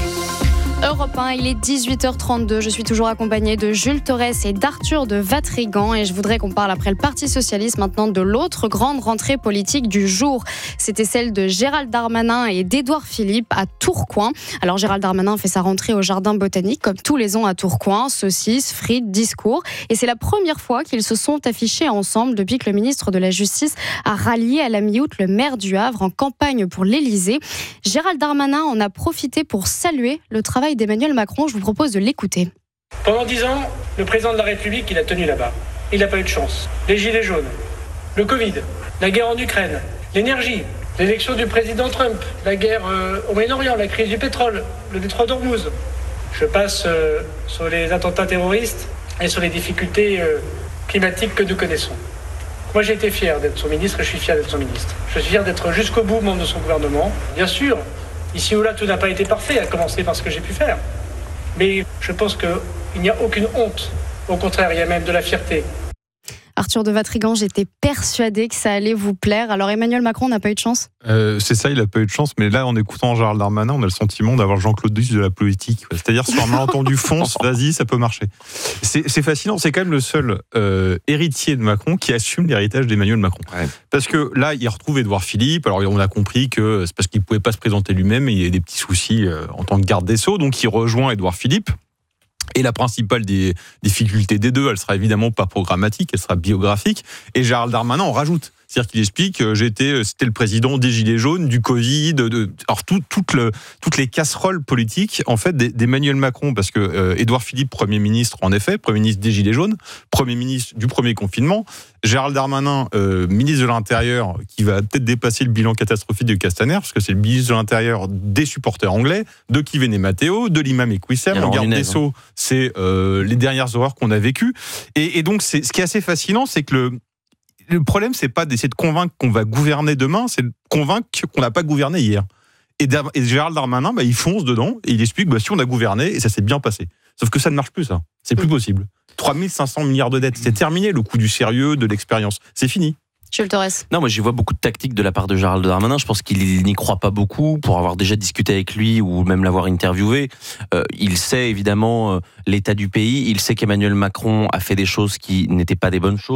B: Europe un, il est dix-huit heures trente-deux. Je suis toujours accompagnée de Jules Torres et d'Arthur de Vatrigan. Et je voudrais qu'on parle après le Parti Socialiste maintenant de l'autre grande rentrée politique du jour. C'était celle de Gérald Darmanin et d'Édouard Philippe à Tourcoing. Alors Gérald Darmanin fait sa rentrée au Jardin Botanique comme tous les ans à Tourcoing. Saucisses, frites, discours. Et c'est la première fois qu'ils se sont affichés ensemble depuis que le ministre de la Justice a rallié à la mi-août le maire du Havre en campagne pour l'Élysée. Gérald Darmanin en a profité pour saluer le travail d'Emmanuel Macron. Je vous propose de l'écouter.
V: Pendant dix ans, le président de la République, il a tenu là-bas. Il n'a pas eu de chance. Les gilets jaunes, le Covid, la guerre en Ukraine, l'énergie, l'élection du président Trump, la guerre euh, au Moyen-Orient, la crise du pétrole, le détroit d'Ormuz. Je passe euh, sur les attentats terroristes et sur les difficultés euh, climatiques que nous connaissons. Moi, j'ai été fier d'être son ministre et je suis fier d'être son ministre. Je suis fier d'être jusqu'au bout membre de son gouvernement. Bien sûr, ici ou là, tout n'a pas été parfait, à commencer par ce que j'ai pu faire. Mais je pense qu'il n'y a aucune honte. Au contraire, il y a même de la fierté.
B: Arthur de Vatrigan, j'étais persuadée que ça allait vous plaire. Alors Emmanuel Macron n'a pas eu de chance ?
R: euh, C'est ça, il n'a pas eu de chance. Mais là, en écoutant Gérald Darmanin, on a le sentiment d'avoir Jean-Claude Duss de la politique. C'est-à-dire, sur un malentendu fonce, vas-y, ça peut marcher. C'est, c'est fascinant. C'est quand même le seul euh, héritier de Macron qui assume l'héritage d'Emmanuel Macron. Ouais. Parce que là, il retrouve Édouard Philippe. Alors, on a compris que c'est parce qu'il ne pouvait pas se présenter lui-même. Il y a des petits soucis euh, en tant que garde des Sceaux. Donc, il rejoint Édouard Philippe. Et la principale des difficultés des deux, elle sera évidemment pas programmatique, elle sera biographique. Et Gérald Darmanin en rajoute. C'est-à-dire qu'il explique que j'étais, c'était le président des Gilets jaunes, du Covid, de, alors tout, toute le, toutes les casseroles politiques en fait d'Emmanuel Macron, parce que euh, Édouard Philippe, Premier ministre, en effet, Premier ministre des Gilets jaunes, Premier ministre du premier confinement, Gérald Darmanin, euh, ministre de l'Intérieur, qui va peut-être dépasser le bilan catastrophique de Castaner, parce que c'est le ministre de l'Intérieur des supporters anglais, de Kiven et Matteo, de l'imam Ekwissem, le garde des Sceaux, c'est euh, les dernières horreurs qu'on a vécues. Et, et donc, c'est, ce qui est assez fascinant, c'est que le Le problème, c'est pas d'essayer de convaincre qu'on va gouverner demain, c'est de convaincre qu'on n'a pas gouverné hier. Et, Dar- et Gérald Darmanin, bah, il fonce dedans et il explique bah, si on a gouverné et ça s'est bien passé. Sauf que ça ne marche plus, ça. C'est plus possible. trois mille cinq cents milliards de dettes, c'est terminé. Le coup du sérieux, de l'expérience, c'est fini.
B: Jules Torres.
Q: Non, moi j'y vois beaucoup de tactique de la part de Gérald Darmanin. Je pense qu'il n'y croit pas beaucoup. Pour avoir déjà discuté avec lui ou même l'avoir interviewé, euh, il sait évidemment euh, l'état du pays. Il sait qu'Emmanuel Macron a fait des choses qui n'étaient pas des bonnes choses.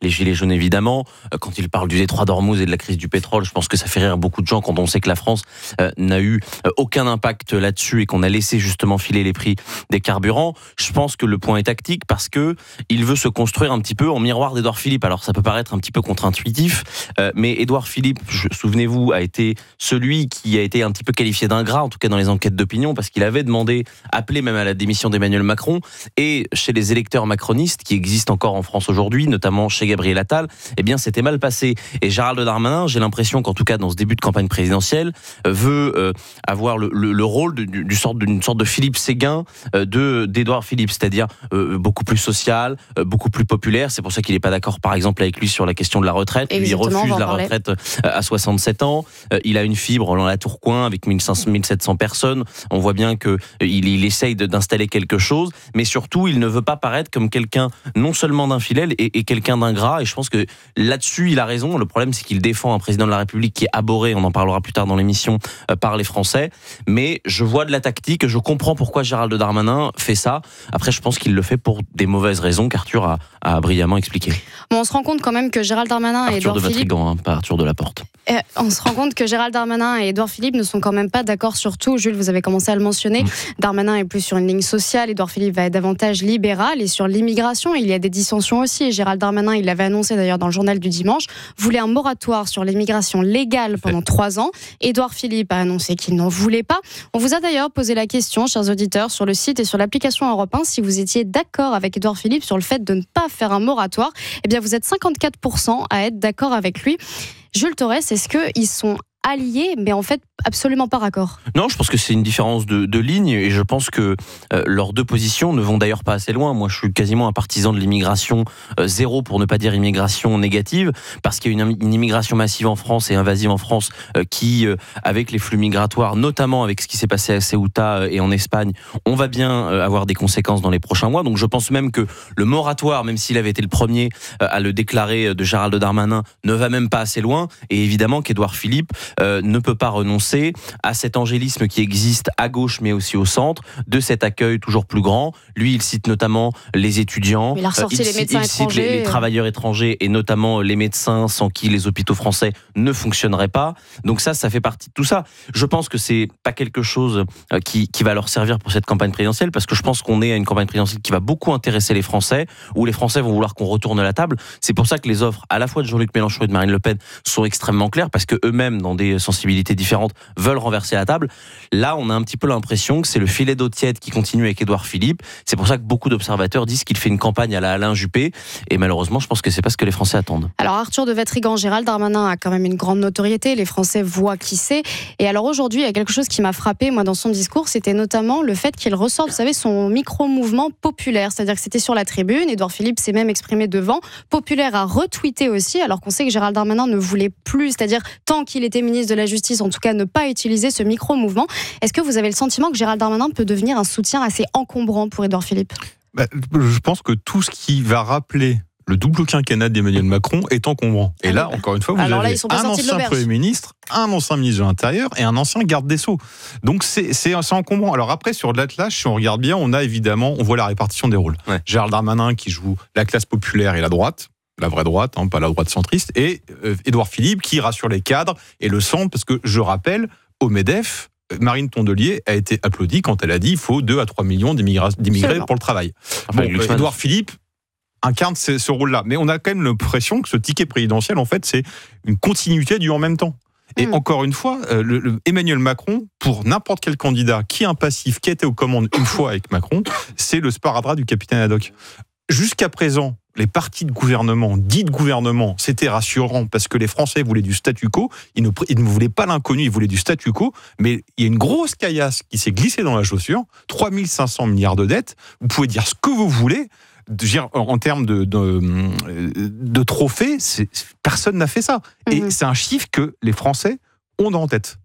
Q: les gilets jaunes évidemment. Quand il parle du détroit d'Ormuz et de la crise du pétrole, je pense que ça fait rire beaucoup de gens quand on sait que la France euh, n'a eu euh, aucun impact là-dessus et qu'on a laissé justement filer les prix des carburants. Je pense que le point est tactique parce que il veut se construire un petit peu en miroir d'Édouard Philippe. Alors ça peut paraître un petit peu contre-intuitif, euh, mais Édouard Philippe, je, souvenez-vous, a été celui qui a été un petit peu qualifié d'ingrat, en tout cas dans les enquêtes d'opinion, parce qu'il avait demandé, appelé même à la démission d'Emmanuel Macron, et chez les électeurs macronistes qui existent encore en France aujourd'hui, notamment chez Gabriel Attal, eh bien c'était mal passé. Et Gérald Darmanin, j'ai l'impression qu'en tout cas dans ce début de campagne présidentielle, veut euh, avoir le, le, le rôle de, du, du sort, d'une sorte de Philippe Séguin euh, de, d'Édouard Philippe, c'est-à-dire euh, beaucoup plus social, euh, beaucoup plus populaire. C'est pour ça qu'il n'est pas d'accord par exemple avec lui sur la question de la retraite. Lui, il refuse la retraite euh, à soixante-sept ans. Euh, il a une fibre dans la Tourcoing avec mille cinq cents, mille sept cents personnes. On voit bien qu'il euh, il essaye de, d'installer quelque chose, mais surtout il ne veut pas paraître comme quelqu'un non seulement d'infidèle et, et quelqu'un d'ingrat. Et je pense que là-dessus il a raison. Le problème c'est qu'il défend un président de la République qui est abhorré, on en parlera plus tard dans l'émission, euh, par les Français. Mais je vois de la tactique, je comprends pourquoi Gérald Darmanin fait ça. Après je pense qu'il le fait pour des mauvaises raisons qu'Arthur a, a brillamment expliqué.
B: Bon, on se rend compte quand même que Gérald Darmanin
Q: Arthur
B: et Édouard
Q: de
B: Philippe...
Q: Vatrigan, hein, pas Arthur de Laporte.
B: Euh, on se rend compte que Gérald Darmanin et Édouard Philippe ne sont quand même pas d'accord sur tout. Jules, vous avez commencé à le mentionner. Mmh. Darmanin est plus sur une ligne sociale, Édouard Philippe va être davantage libéral. Et sur l'immigration, il y a des dissensions aussi. Et Gérald Darmanin, il l'avait annoncé d'ailleurs dans le journal du dimanche, voulait un moratoire sur l'immigration légale pendant trois ans. Édouard Philippe a annoncé qu'il n'en voulait pas. On vous a d'ailleurs posé la question, chers auditeurs, sur le site et sur l'application Europe un, si vous étiez d'accord avec Édouard Philippe sur le fait de ne pas faire un moratoire. Eh bien, vous êtes cinquante-quatre pour cent à être d'accord avec lui. Jules Torres, est-ce qu'ils sont alliés, mais en fait absolument pas raccord?
Q: Non, je pense que c'est une différence de, de ligne et je pense que euh, leurs deux positions ne vont d'ailleurs pas assez loin. Moi, je suis quasiment un partisan de l'immigration euh, zéro, pour ne pas dire immigration négative, parce qu'il y a une, une immigration massive en France et invasive en France euh, qui, euh, avec les flux migratoires, notamment avec ce qui s'est passé à Ceuta euh, et en Espagne, on va bien euh, avoir des conséquences dans les prochains mois. Donc je pense même que le moratoire, même s'il avait été le premier euh, à le déclarer euh, de Gérald Darmanin, ne va même pas assez loin. Et évidemment qu'Édouard Philippe Euh, ne peut pas renoncer à cet angélisme qui existe à gauche mais aussi au centre, de cet accueil toujours plus grand. Lui, il cite notamment les étudiants,
B: il a ressorti
Q: euh, il,
B: les médecins
Q: il cite les, les travailleurs étrangers et notamment les médecins sans qui les hôpitaux français ne fonctionneraient pas. Donc ça, ça fait partie de tout ça. Je pense que c'est pas quelque chose euh, qui, qui va leur servir pour cette campagne présidentielle, parce que je pense qu'on est à une campagne présidentielle qui va beaucoup intéresser les Français, où les Français vont vouloir qu'on retourne la table. C'est pour ça que les offres à la fois de Jean-Luc Mélenchon et de Marine Le Pen sont extrêmement claires, parce que eux-mêmes, dans des sensibilités différentes, veulent renverser la table. Là, on a un petit peu l'impression que c'est le filet d'eau tiède qui continue avec Édouard Philippe. C'est pour ça que beaucoup d'observateurs disent qu'il fait une campagne à la Alain Juppé. Et malheureusement, je pense que c'est pas ce que les Français attendent.
B: Alors, Arthur de Vatrigan, Gérald Darmanin a quand même une grande notoriété. Les Français voient qui c'est. Et alors aujourd'hui, il y a quelque chose qui m'a frappé, moi, dans son discours. C'était notamment le fait qu'il ressorte, vous savez, son micro-mouvement populaire. C'est-à-dire que c'était sur la tribune. Édouard Philippe s'est même exprimé devant. Populaire a retweeté aussi, alors qu'on sait que Gérald Darmanin ne voulait plus, c'est-à-dire tant qu'il était ministre de la Justice, en tout cas ne pas utiliser ce micro-mouvement. Est-ce que vous avez le sentiment que Gérald Darmanin peut devenir un soutien assez encombrant pour Édouard Philippe?
R: Bah, je pense que tout ce qui va rappeler le double quinquennat d'Emmanuel Macron est encombrant. Et là, encore une fois, vous
B: Alors
R: avez
B: là, ils sont pas
R: un ancien Premier ministre, un ancien ministre de l'Intérieur et un ancien garde des Sceaux. Donc c'est, c'est, c'est encombrant. Alors après, sur l'Atlas, si on regarde bien, on a évidemment, on voit la répartition des rôles. Ouais. Gérald Darmanin qui joue la classe populaire et la droite, la vraie droite, hein, pas la droite centriste, et euh, Édouard Philippe qui rassure les cadres et le centre, parce que je rappelle, au MEDEF, Marine Tondelier a été applaudie quand elle a dit qu'il faut deux à trois millions d'immigrés pour le travail. Bon, euh, Édouard Philippe incarne ce, ce rôle-là. Mais on a quand même l'impression que ce ticket présidentiel, en fait, c'est une continuité du en même temps. Et mmh. encore une fois, euh, le, le Emmanuel Macron, pour n'importe quel candidat qui est un passif, qui était aux commandes une fois avec Macron, c'est le sparadrap du capitaine Haddock. Jusqu'à présent, les partis de gouvernement, dits de gouvernement, c'était rassurant parce que les Français voulaient du statu quo. Ils ne, ils ne voulaient pas l'inconnu, ils voulaient du statu quo. Mais il y a une grosse caillasse qui s'est glissée dans la chaussure. trois mille cinq cents milliards de dettes. Vous pouvez dire ce que vous voulez. En termes de, de, de trophées, c'est, personne n'a fait ça. Et mmh. c'est un chiffre que les Français ont en tête.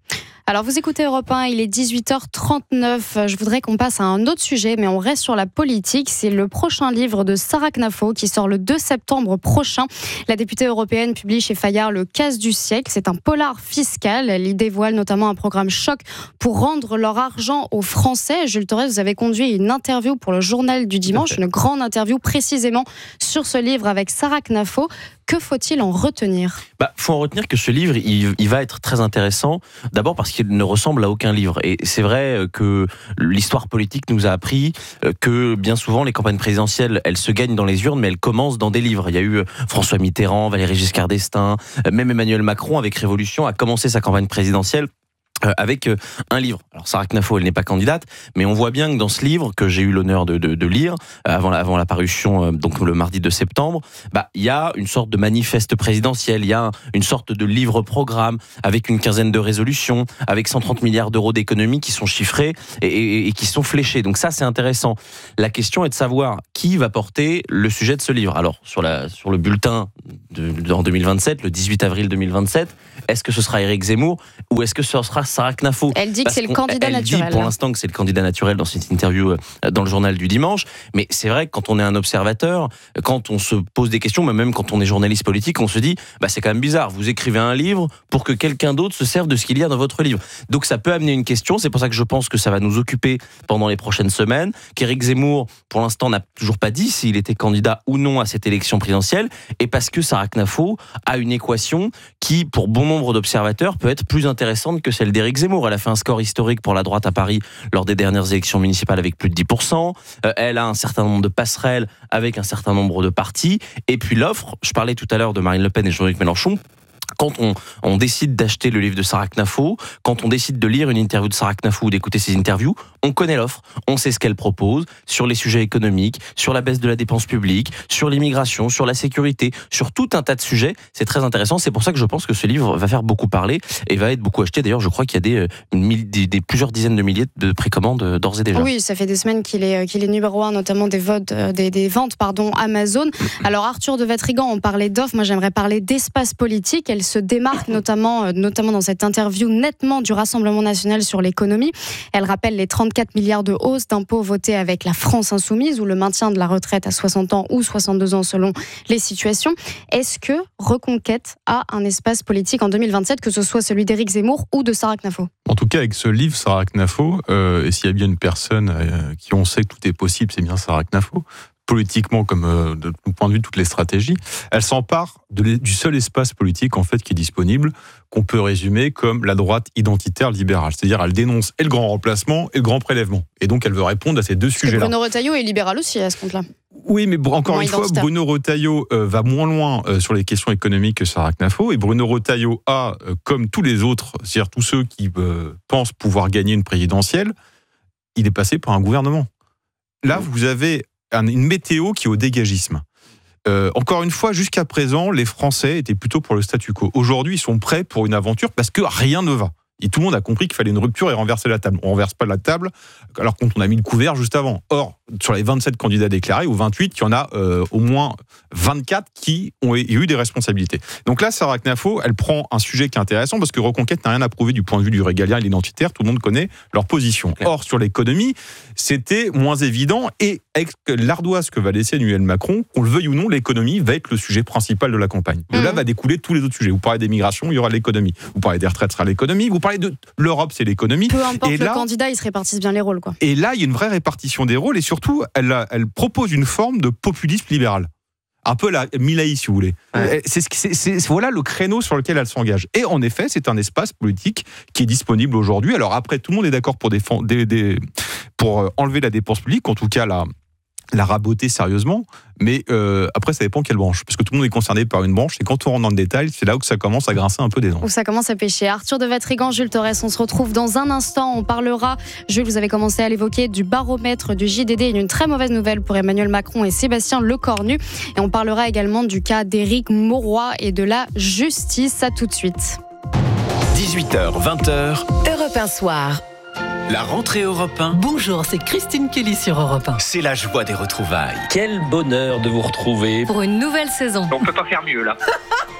B: Alors vous écoutez Europe un, il est dix-huit heures trente-neuf. Je voudrais qu'on passe à un autre sujet, mais on reste sur la politique. C'est le prochain livre de Sarah Knafo qui sort le deux septembre prochain. La députée européenne publie chez Fayard Le Casse du siècle. C'est un polar fiscal. Elle y dévoile notamment un programme choc pour rendre leur argent aux Français. Jules Torres, vous avez conduit une interview pour le Journal du Dimanche, une grande interview précisément sur ce livre avec Sarah Knafo. Que faut-il en retenir ?
Q: Bah, faut en retenir que ce livre, il, il va être très intéressant. D'abord parce qu'il ne ressemble à aucun livre. Et c'est vrai que l'histoire politique nous a appris que bien souvent les campagnes présidentielles, elles se gagnent dans les urnes, mais elles commencent dans des livres. Il y a eu François Mitterrand, Valéry Giscard d'Estaing, même Emmanuel Macron avec Révolution a commencé sa campagne présidentielle avec un livre. Alors Sarah Knafo, elle n'est pas candidate, mais on voit bien que dans ce livre que j'ai eu l'honneur de, de, de lire avant la, avant la parution, donc le mardi deux septembre, bah il y a une sorte de manifeste présidentiel, il y a une sorte de livre-programme avec une quinzaine de résolutions, avec cent trente milliards d'euros d'économies qui sont chiffrés et, et, et qui sont fléchés. Donc ça, c'est intéressant. La question est de savoir qui va porter le sujet de ce livre. Alors sur la sur le bulletin de, de, en deux mille vingt-sept, le dix-huit avril deux mille vingt-sept, est-ce que ce sera Éric Zemmour ou est-ce que ce sera Sarah Knafo?
B: Elle dit que c'est le candidat
Q: elle
B: naturel.
Q: Elle dit pour l'instant que c'est le candidat naturel dans cette interview dans le Journal du Dimanche. Mais c'est vrai que quand on est un observateur, quand on se pose des questions, même quand on est journaliste politique, on se dit bah c'est quand même bizarre. Vous écrivez un livre pour que quelqu'un d'autre se serve de ce qu'il y a dans votre livre. Donc ça peut amener une question. C'est pour ça que je pense que ça va nous occuper pendant les prochaines semaines. Qu'Éric Zemmour, pour l'instant, n'a toujours pas dit s'il était candidat ou non à cette élection présidentielle. Et parce que Sarah Knafo a une équation qui, pour bon nombre d'observateurs, peut être plus intéressante que celle d'Éric Zemmour. Elle a fait un score historique pour la droite à Paris lors des dernières élections municipales avec plus de dix pour cent. Euh, elle a un certain nombre de passerelles avec un certain nombre de partis. Et puis l'offre, je parlais tout à l'heure de Marine Le Pen et Jean-Luc Mélenchon. Quand on, on décide d'acheter le livre de Sarah Knafo, quand on décide de lire une interview de Sarah Knafo ou d'écouter ses interviews, on connaît l'offre, on sait ce qu'elle propose sur les sujets économiques, sur la baisse de la dépense publique, sur l'immigration, sur la sécurité, sur tout un tas de sujets. C'est très intéressant. C'est pour ça que je pense que ce livre va faire beaucoup parler et va être beaucoup acheté. D'ailleurs, je crois qu'il y a des, une, des, des plusieurs dizaines de milliers de précommandes d'ores et déjà.
B: Oui, ça fait des semaines qu'il est, qu'il est numéro un, notamment des, votes, des, des ventes pardon, Amazon. Alors Arthur de Vatrigan, on parlait d'offres. Moi, j'aimerais parler d'espace politique. Elle se démarque notamment, notamment dans cette interview nettement du Rassemblement national sur l'économie. Elle rappelle les trente-quatre milliards de hausse d'impôts votés avec la France insoumise ou le maintien de la retraite à soixante ans ou soixante-deux ans selon les situations. Est-ce que Reconquête a un espace politique en deux mille vingt-sept, que ce soit celui d'Éric Zemmour ou de Sarah Knafo?
R: En tout cas, avec ce livre, Sarah Knafo, euh, et s'il y a bien une personne euh, qui on sait que tout est possible, c'est bien Sarah Knafo. Politiquement, comme euh, de tout point de vue, toutes les stratégies, elle s'empare de, du seul espace politique en fait qui est disponible, qu'on peut résumer comme la droite identitaire libérale. C'est-à-dire, elle dénonce et le grand remplacement et le grand prélèvement. Et donc, elle veut répondre à ces deux sujets-là.
B: Bruno Retailleau est libéral aussi à ce compte-là.
R: Oui, mais encore moins une fois, Bruno Retailleau euh, va moins loin euh, sur les questions économiques que Sarah Knafo. Et Bruno Retailleau a, euh, comme tous les autres, c'est-à-dire tous ceux qui euh, pensent pouvoir gagner une présidentielle, il est passé par un gouvernement. Là, vous avez une météo qui est au dégagisme. Euh, encore une fois, jusqu'à présent, les Français étaient plutôt pour le statu quo. Aujourd'hui, ils sont prêts pour une aventure parce que rien ne va. Et tout le monde a compris qu'il fallait une rupture et renverser la table. On ne renverse pas la table, alors qu'on a mis le couvert juste avant. Or, sur les vingt-sept candidats déclarés, ou vingt-huit, il y en a euh, au moins vingt-quatre qui ont eu des responsabilités. Donc là, Sarah Knafo, elle prend un sujet qui est intéressant, parce que Reconquête n'a rien à prouver du point de vue du régalien et l'identitaire, tout le monde connaît leur position. Or, sur l'économie, c'était moins évident, et avec l'ardoise que va laisser Emmanuel Macron, qu'on le veuille ou non, l'économie va être le sujet principal de la campagne. De là va découler tous les autres sujets. Vous parlez des migrations, il y aura l'économie. Vous parlez des retraites, ce sera l'économie. Vous parlez de l'Europe, c'est l'économie.
B: Peu importe
R: et
B: le
R: là,
B: candidat, ils se répartissent bien les rôles, quoi.
R: Et là, il y a une vraie répartition des rôles, et surtout, elle, a, elle propose une forme de populisme libéral. Un peu la Milei, si vous voulez. Ouais. C'est, c'est, c'est, voilà le créneau sur lequel elle s'engage. Et en effet, c'est un espace politique qui est disponible aujourd'hui. Alors après, tout le monde est d'accord pour, défendre, des, des, pour enlever la dépense publique, en tout cas la, la raboter sérieusement. Mais euh, après, ça dépend quelle branche. Parce que tout le monde est concerné par une branche. Et quand on rentre dans le détail, c'est là où ça commence à grincer un peu des dents.
B: Où ça commence à pêcher. Arthur de Vatrigan, Jules Torres, on se retrouve dans un instant. On parlera, Jules, vous avez commencé à l'évoquer, du baromètre du J D D. Une très mauvaise nouvelle pour Emmanuel Macron et Sébastien Lecornu. Et on parlera également du cas d'Éric Mauroy et de la justice. À tout de suite.
I: dix-huit heures, vingt heures.
T: Europe un soir.
I: La rentrée Europe un.
A: Bonjour, c'est Christine Kelly sur Europe un.
I: C'est la joie des retrouvailles.
C: Quel bonheur de vous retrouver.
A: Pour une nouvelle saison.
W: On peut pas faire mieux là.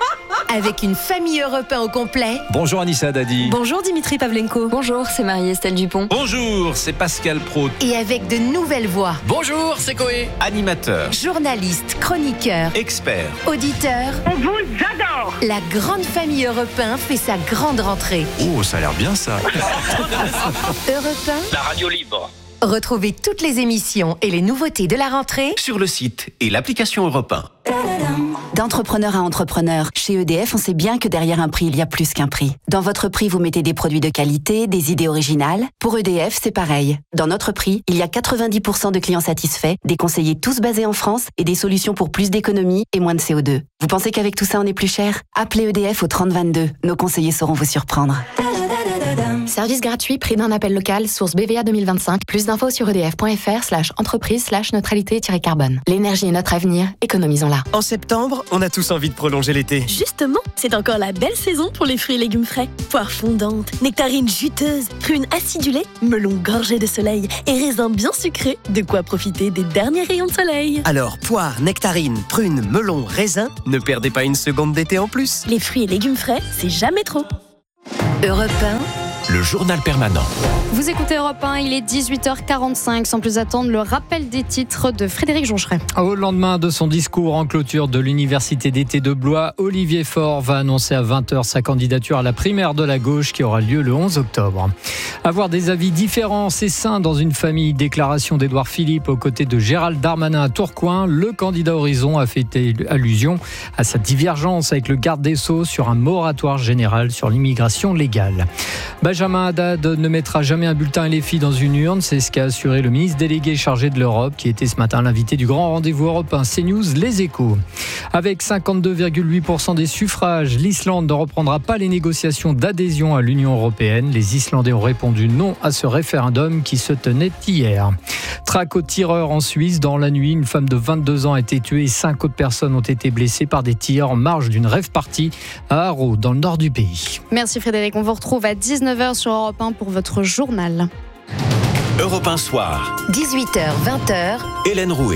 C: avec une famille Europe un au complet.
D: Bonjour Anissa Dadi.
C: Bonjour Dimitri Pavlenko.
J: Bonjour, c'est Marie-Estelle Dupont.
D: Bonjour, c'est Pascal Praud.
C: Et avec de nouvelles voix.
D: Bonjour, c'est Coé. Animateur,
C: Journaliste, chroniqueur,
D: expert,
C: auditeur.
W: On vous adore.
C: La grande famille Europe un fait sa grande rentrée.
D: Oh, ça a l'air bien ça.
C: Europe un,
D: La radio libre.
C: retrouvez toutes les émissions et les nouveautés de la rentrée
D: Sur le site et l'application Europe un.
X: D'entrepreneur à entrepreneur, chez E D F, on sait bien que derrière un prix, il y a plus qu'un prix. Dans votre prix, vous mettez des produits de qualité, des idées originales. Pour E D F, c'est pareil. Dans notre prix, il y a quatre-vingt-dix pour cent de clients satisfaits, des conseillers tous basés en France et des solutions pour plus d'économie et moins de C O deux. Vous pensez qu'avec tout ça, on est plus cher ? Appelez E D F au trente vingt-deux. Nos conseillers sauront vous surprendre.
N: Service gratuit, prix d'un appel local, source B V A deux mille vingt-cinq. Plus d'infos sur edf.fr slash entreprise slash neutralité-carbone. L'énergie est notre avenir, économisons-la.
Y: En septembre, on a tous envie de prolonger l'été.
Z: Justement, c'est encore la belle saison pour les fruits et légumes frais. Poires fondantes, nectarines juteuses, prunes acidulées, melons gorgés de soleil et raisins bien sucrés. De quoi profiter des derniers rayons de soleil.
Y: Alors, poires, nectarines, prunes, melons, raisins, ne perdez pas une seconde d'été en plus.
Z: Les fruits et légumes frais, c'est jamais trop.
C: Europe un,
D: Le journal permanent.
B: Vous écoutez Europe un, il est dix-huit heures quarante-cinq. Sans plus attendre, le rappel des titres de Frédéric Joncheret.
G: Au lendemain de son discours en clôture de l'université d'été de Blois, Olivier Faure va annoncer à vingt heures sa candidature à la primaire de la gauche qui aura lieu le onze octobre. Avoir des avis différents, c'est sain dans une famille. Déclaration d'Édouard Philippe aux côtés de Gérald Darmanin à Tourcoing. Le candidat Horizon a fait allusion à sa divergence avec le garde des Sceaux sur un moratoire général sur l'immigration légale. Benjamin Haddad ne mettra jamais un bulletin L F I dans une urne, c'est ce qu'a assuré le ministre délégué chargé de l'Europe qui était ce matin l'invité du grand rendez-vous européen CNews Les Échos. Avec cinquante-deux virgule huit pour cent des suffrages, l'Islande ne reprendra pas les négociations d'adhésion à l'Union européenne. Les Islandais ont répondu non à ce référendum qui se tenait hier. Traque aux tireurs en Suisse. Dans la nuit, une femme de vingt-deux ans a été tuée et cinq autres personnes ont été blessées par des tirs en marge d'une rave party à Haro, dans le nord du pays.
B: Merci Frédéric, on vous retrouve à dix-neuf heures sur Europe un pour votre journal.
D: Europe un soir.
C: dix-huit heures vingt heures.
D: Hélène Rouet.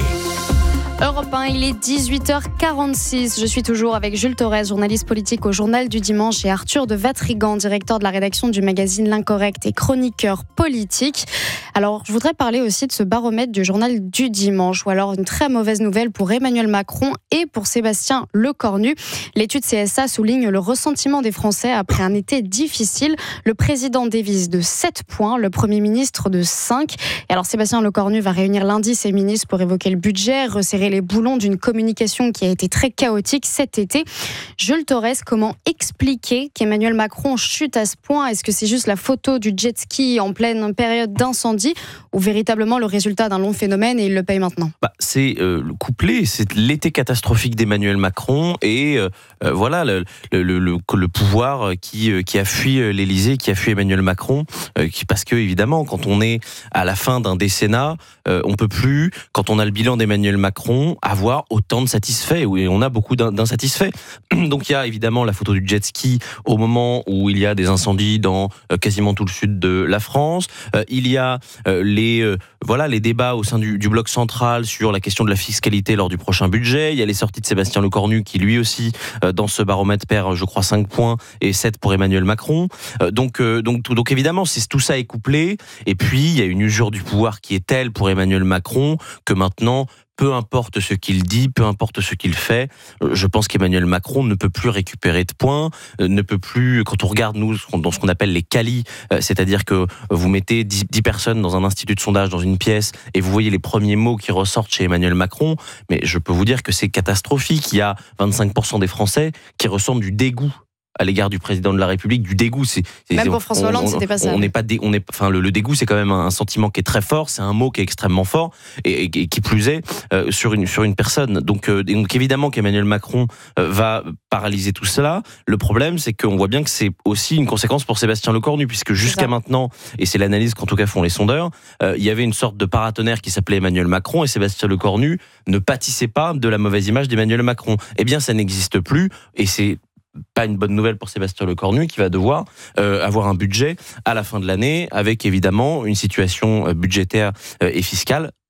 B: Europe un, il est dix-huit heures quarante-six. Je suis toujours avec Jules Torres, journaliste politique au Journal du Dimanche, et Arthur de Vatrigan, directeur de la rédaction du magazine L'Incorrect et chroniqueur politique. Alors, je voudrais parler aussi de ce baromètre du Journal du Dimanche, ou alors une très mauvaise nouvelle pour Emmanuel Macron et pour Sébastien Lecornu. L'étude C S A souligne le ressentiment des Français après un été difficile. Le président dévise de sept points, le Premier ministre de cinq. Et alors, Sébastien Lecornu va réunir lundi ses ministres pour évoquer le budget, resserrer les boulons d'une communication qui a été très chaotique cet été. Jules Torres, comment expliquer qu'Emmanuel Macron chute à ce point ? Est-ce que c'est juste la photo du jet ski en pleine période d'incendie ou véritablement le résultat d'un long phénomène et il le paye maintenant ?
Q: bah, C'est euh, le couplet, c'est l'été catastrophique d'Emmanuel Macron et euh, voilà le, le, le, le pouvoir qui, qui a fui l'Élysée, qui a fui Emmanuel Macron, euh, qui, parce que évidemment quand on est à la fin d'un décennat, euh, on peut plus, quand on a le bilan d'Emmanuel Macron, avoir autant de satisfaits, et on a beaucoup d'insatisfaits. Donc il y a évidemment la photo du jet ski au moment où il y a des incendies dans euh, quasiment tout le sud de la France. Euh, il y a euh, les euh, voilà les débats au sein du, du bloc central sur la question de la fiscalité lors du prochain budget. Il y a les sorties de Sébastien Lecornu qui lui aussi euh, dans ce baromètre perd je crois cinq points et sept pour Emmanuel Macron. Euh, donc euh, donc donc évidemment c'est tout ça est couplé, et puis il y a une usure du pouvoir qui est telle pour Emmanuel Macron que maintenant, peu importe ce qu'il dit, peu importe ce qu'il fait, je pense qu'Emmanuel Macron ne peut plus récupérer de points, ne peut plus, quand on regarde nous dans ce qu'on appelle les qualis, c'est-à-dire que vous mettez dix personnes dans un institut de sondage, dans une pièce, et vous voyez les premiers mots qui ressortent chez Emmanuel Macron, mais je peux vous dire que c'est catastrophique. Il y a vingt-cinq pour cent des Français qui ressentent du dégoût à l'égard du président de la République, du dégoût. C'est, c'est,
B: même pour François Hollande, c'était pas ça.
Q: On n'est pas, dé, on est, enfin le, le dégoût, c'est quand même un, un sentiment qui est très fort. C'est un mot qui est extrêmement fort et, et, et qui plus est euh, sur une sur une personne. Donc, euh, donc évidemment qu'Emmanuel Macron euh, va paralyser tout cela. Le problème, c'est qu'on voit bien que c'est aussi une conséquence pour Sébastien Lecornu, puisque jusqu'à maintenant, et c'est l'analyse qu'en tout cas font les sondeurs, euh, il y avait une sorte de paratonnerre qui s'appelait Emmanuel Macron, et Sébastien Lecornu ne pâtissait pas de la mauvaise image d'Emmanuel Macron. Eh bien, ça n'existe plus, et c'est pas une bonne nouvelle pour Sébastien Lecornu qui va devoir euh, avoir un budget à la fin de l'année avec évidemment une situation budgétaire et fiscale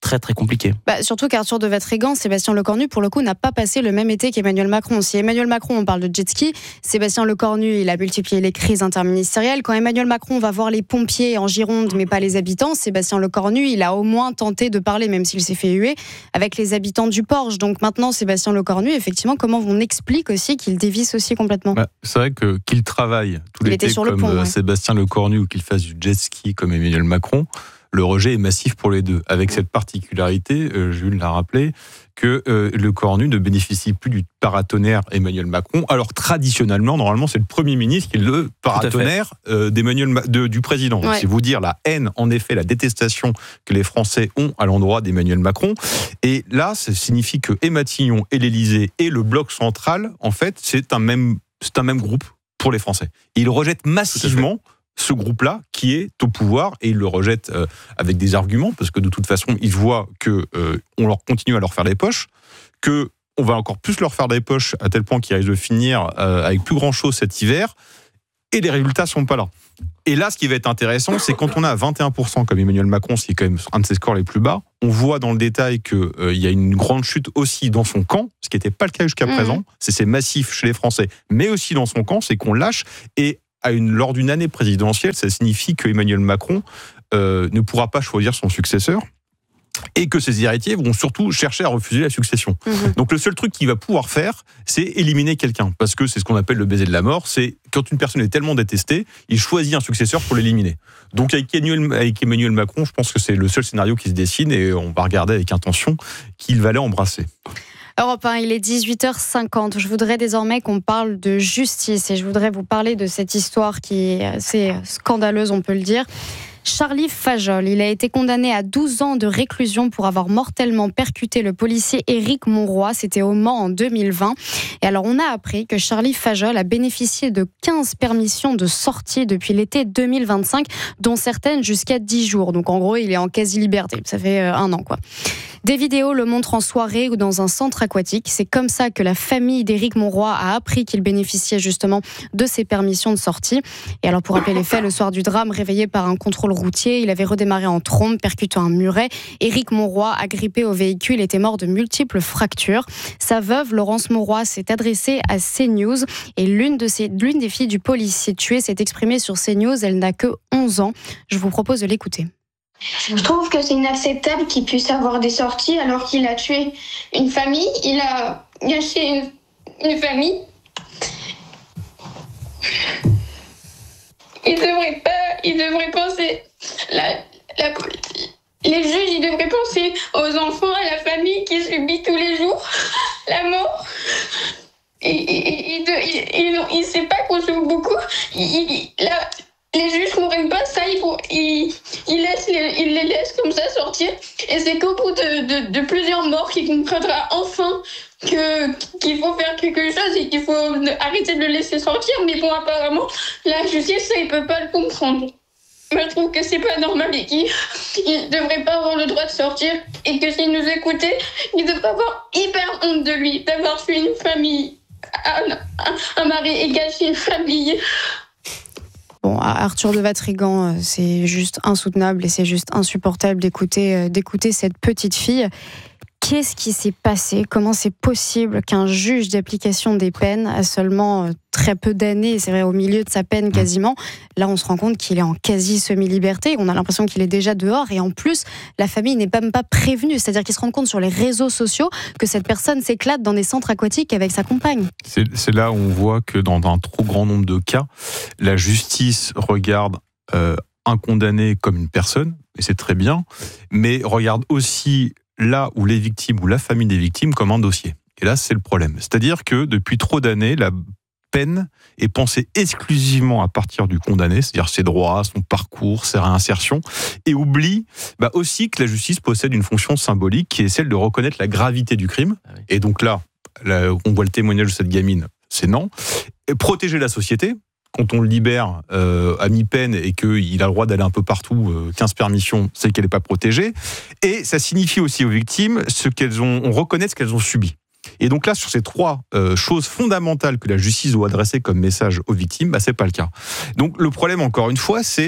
Q: très très compliqué.
B: Bah, surtout qu'Arthur de Vatrigan, Sébastien Lecornu, pour le coup, n'a pas passé le même été qu'Emmanuel Macron. Si Emmanuel Macron, on parle de jet ski, Sébastien Lecornu, il a multiplié les crises interministérielles. Quand Emmanuel Macron va voir les pompiers en Gironde, mais pas les habitants, Sébastien Lecornu, il a au moins tenté de parler, même s'il s'est fait huer, avec les habitants du Porche. Donc maintenant, Sébastien Lecornu, effectivement, comment on explique aussi qu'il dévisse aussi complètement?
R: Bah, c'est vrai que qu'il travaille tout l'été comme
B: pont, ouais.
R: Sébastien Lecornu ou qu'il fasse du jet ski comme Emmanuel Macron, le rejet est massif pour les deux. Avec cette particularité, euh, Jules l'a rappelé, que euh, Lecornu ne bénéficie plus du paratonnerre Emmanuel Macron. Alors traditionnellement, normalement, c'est le Premier ministre qui est le paratonnerre euh, d'Emmanuel Ma- de, du président. Ouais. C'est vous dire la haine, en effet, la détestation que les Français ont à l'endroit d'Emmanuel Macron. Et là, ça signifie que et Matignon et l'Élysée et le bloc central, en fait, c'est un même, c'est un même groupe pour les Français. Et ils rejettent massivement ce groupe-là qui est au pouvoir, et ils le rejettent euh, avec des arguments, parce que de toute façon, ils voient qu'on euh, leur continue à leur faire des poches, qu'on va encore plus leur faire des poches, à tel point qu'ils risquent de finir euh, avec plus grand-chose cet hiver, et les résultats ne sont pas là. Et là, ce qui va être intéressant, c'est quand on a vingt et un pour cent comme Emmanuel Macron, c'est quand même un de ses scores les plus bas, on voit dans le détail qu'il euh, y a une grande chute aussi dans son camp, ce qui n'était pas le cas jusqu'à mmh. présent, c'est, c'est massif chez les Français, mais aussi dans son camp, c'est qu'on lâche, et à une, lors d'une année présidentielle, ça signifie que Emmanuel Macron euh, ne pourra pas choisir son successeur, et que ses héritiers vont surtout chercher à refuser la succession. Mmh. Donc le seul truc qu'il va pouvoir faire, c'est éliminer quelqu'un, parce que c'est ce qu'on appelle le baiser de la mort, c'est quand une personne est tellement détestée, il choisit un successeur pour l'éliminer. Donc avec Emmanuel, avec Emmanuel Macron, je pense que c'est le seul scénario qui se dessine, et on va regarder avec intention qu'il va aller embrasser.
B: Europe un, il est dix-huit heures cinquante. Je voudrais désormais qu'on parle de justice, et je voudrais vous parler de cette histoire qui est assez scandaleuse, on peut le dire. Charlie Fajol, il a été condamné à douze ans de réclusion pour avoir mortellement percuté le policier Éric Monroy. C'était au Mans en deux mille vingt. Et alors, on a appris que Charlie Fajol a bénéficié de quinze permissions de sortie depuis l'été deux mille vingt-cinq, dont certaines jusqu'à dix jours. Donc, en gros, il est en quasi-liberté. Ça fait un an, quoi. Des vidéos le montrent en soirée ou dans un centre aquatique. C'est comme ça que la famille d'Éric Monroy a appris qu'il bénéficiait justement de ces permissions de sortie. Et alors, pour rappeler les faits, le soir du drame, réveillé par un contrôle routier, il avait redémarré en trombe, percutant un muret. Éric Monroy, agrippé au véhicule, était mort de multiples fractures. Sa veuve, Laurence Monroy, s'est adressée à CNews, et l'une, de ses, l'une des filles du policier tué s'est exprimée sur CNews. Elle n'a que onze ans. Je vous propose de l'écouter.
F: Je trouve que c'est inacceptable qu'il puisse avoir des sorties alors qu'il a tué une famille, il a gâché une, une famille. Il devrait pas, il devrait penser, la, la, les juges, ils devraient penser aux enfants, à la famille qui subit tous les jours la mort. Il, il, il, il, il, il sait pas qu'on souffre beaucoup. Il, il, la, Les juges ne comprennent pas ça, ils, font, ils, ils, laissent les, ils les laissent comme ça sortir. Et c'est qu'au bout de, de, de plusieurs morts qu'il comprendra enfin que, qu'il faut faire quelque chose et qu'il faut arrêter de le laisser sortir. Mais bon, apparemment, la justice, ça, il ne peut pas le comprendre. Moi, je trouve que c'est pas normal et qu'il ne devrait pas avoir le droit de sortir. Et que s'il nous écoutait, il devrait avoir hyper honte de lui, d'avoir tué une famille, un, un, un mari et gâché une famille.
B: Bon, Arthur de Vatrigan, c'est juste insoutenable et c'est juste insupportable d'écouter, d'écouter cette petite fille. Qu'est-ce qui s'est passé ? Comment c'est possible qu'un juge d'application des peines, à seulement très peu d'années, c'est vrai au milieu de sa peine quasiment, là on se rend compte qu'il est en quasi-semi-liberté, on a l'impression qu'il est déjà dehors, et en plus la famille n'est même pas prévenue, c'est-à-dire qu'ils se rendent compte sur les réseaux sociaux que cette personne s'éclate dans des centres aquatiques avec sa compagne.
R: C'est, c'est là où on voit que dans un trop grand nombre de cas, la justice regarde euh, un condamné comme une personne, et c'est très bien, mais regarde aussi là où les victimes ou la famille des victimes comme un dossier. Et là, c'est le problème. C'est-à-dire que depuis trop d'années, la peine est pensée exclusivement à partir du condamné, c'est-à-dire ses droits, son parcours, ses réinsertions, et oublie bah, aussi que la justice possède une fonction symbolique qui est celle de reconnaître la gravité du crime. Ah oui. Et donc là, là, on voit le témoignage de cette gamine, c'est non. Et protéger la société. Quand on le libère euh, à mi-peine et qu'il a le droit d'aller un peu partout, euh, quinze permissions, c'est qu'elle n'est pas protégée. Et ça signifie aussi aux victimes ce qu'elles ont, on reconnaît ce qu'elles ont subi. Et donc là, sur ces trois euh, choses fondamentales que la justice doit adresser comme message aux victimes, bah, c'est pas le cas. Donc le problème, encore une fois, c'est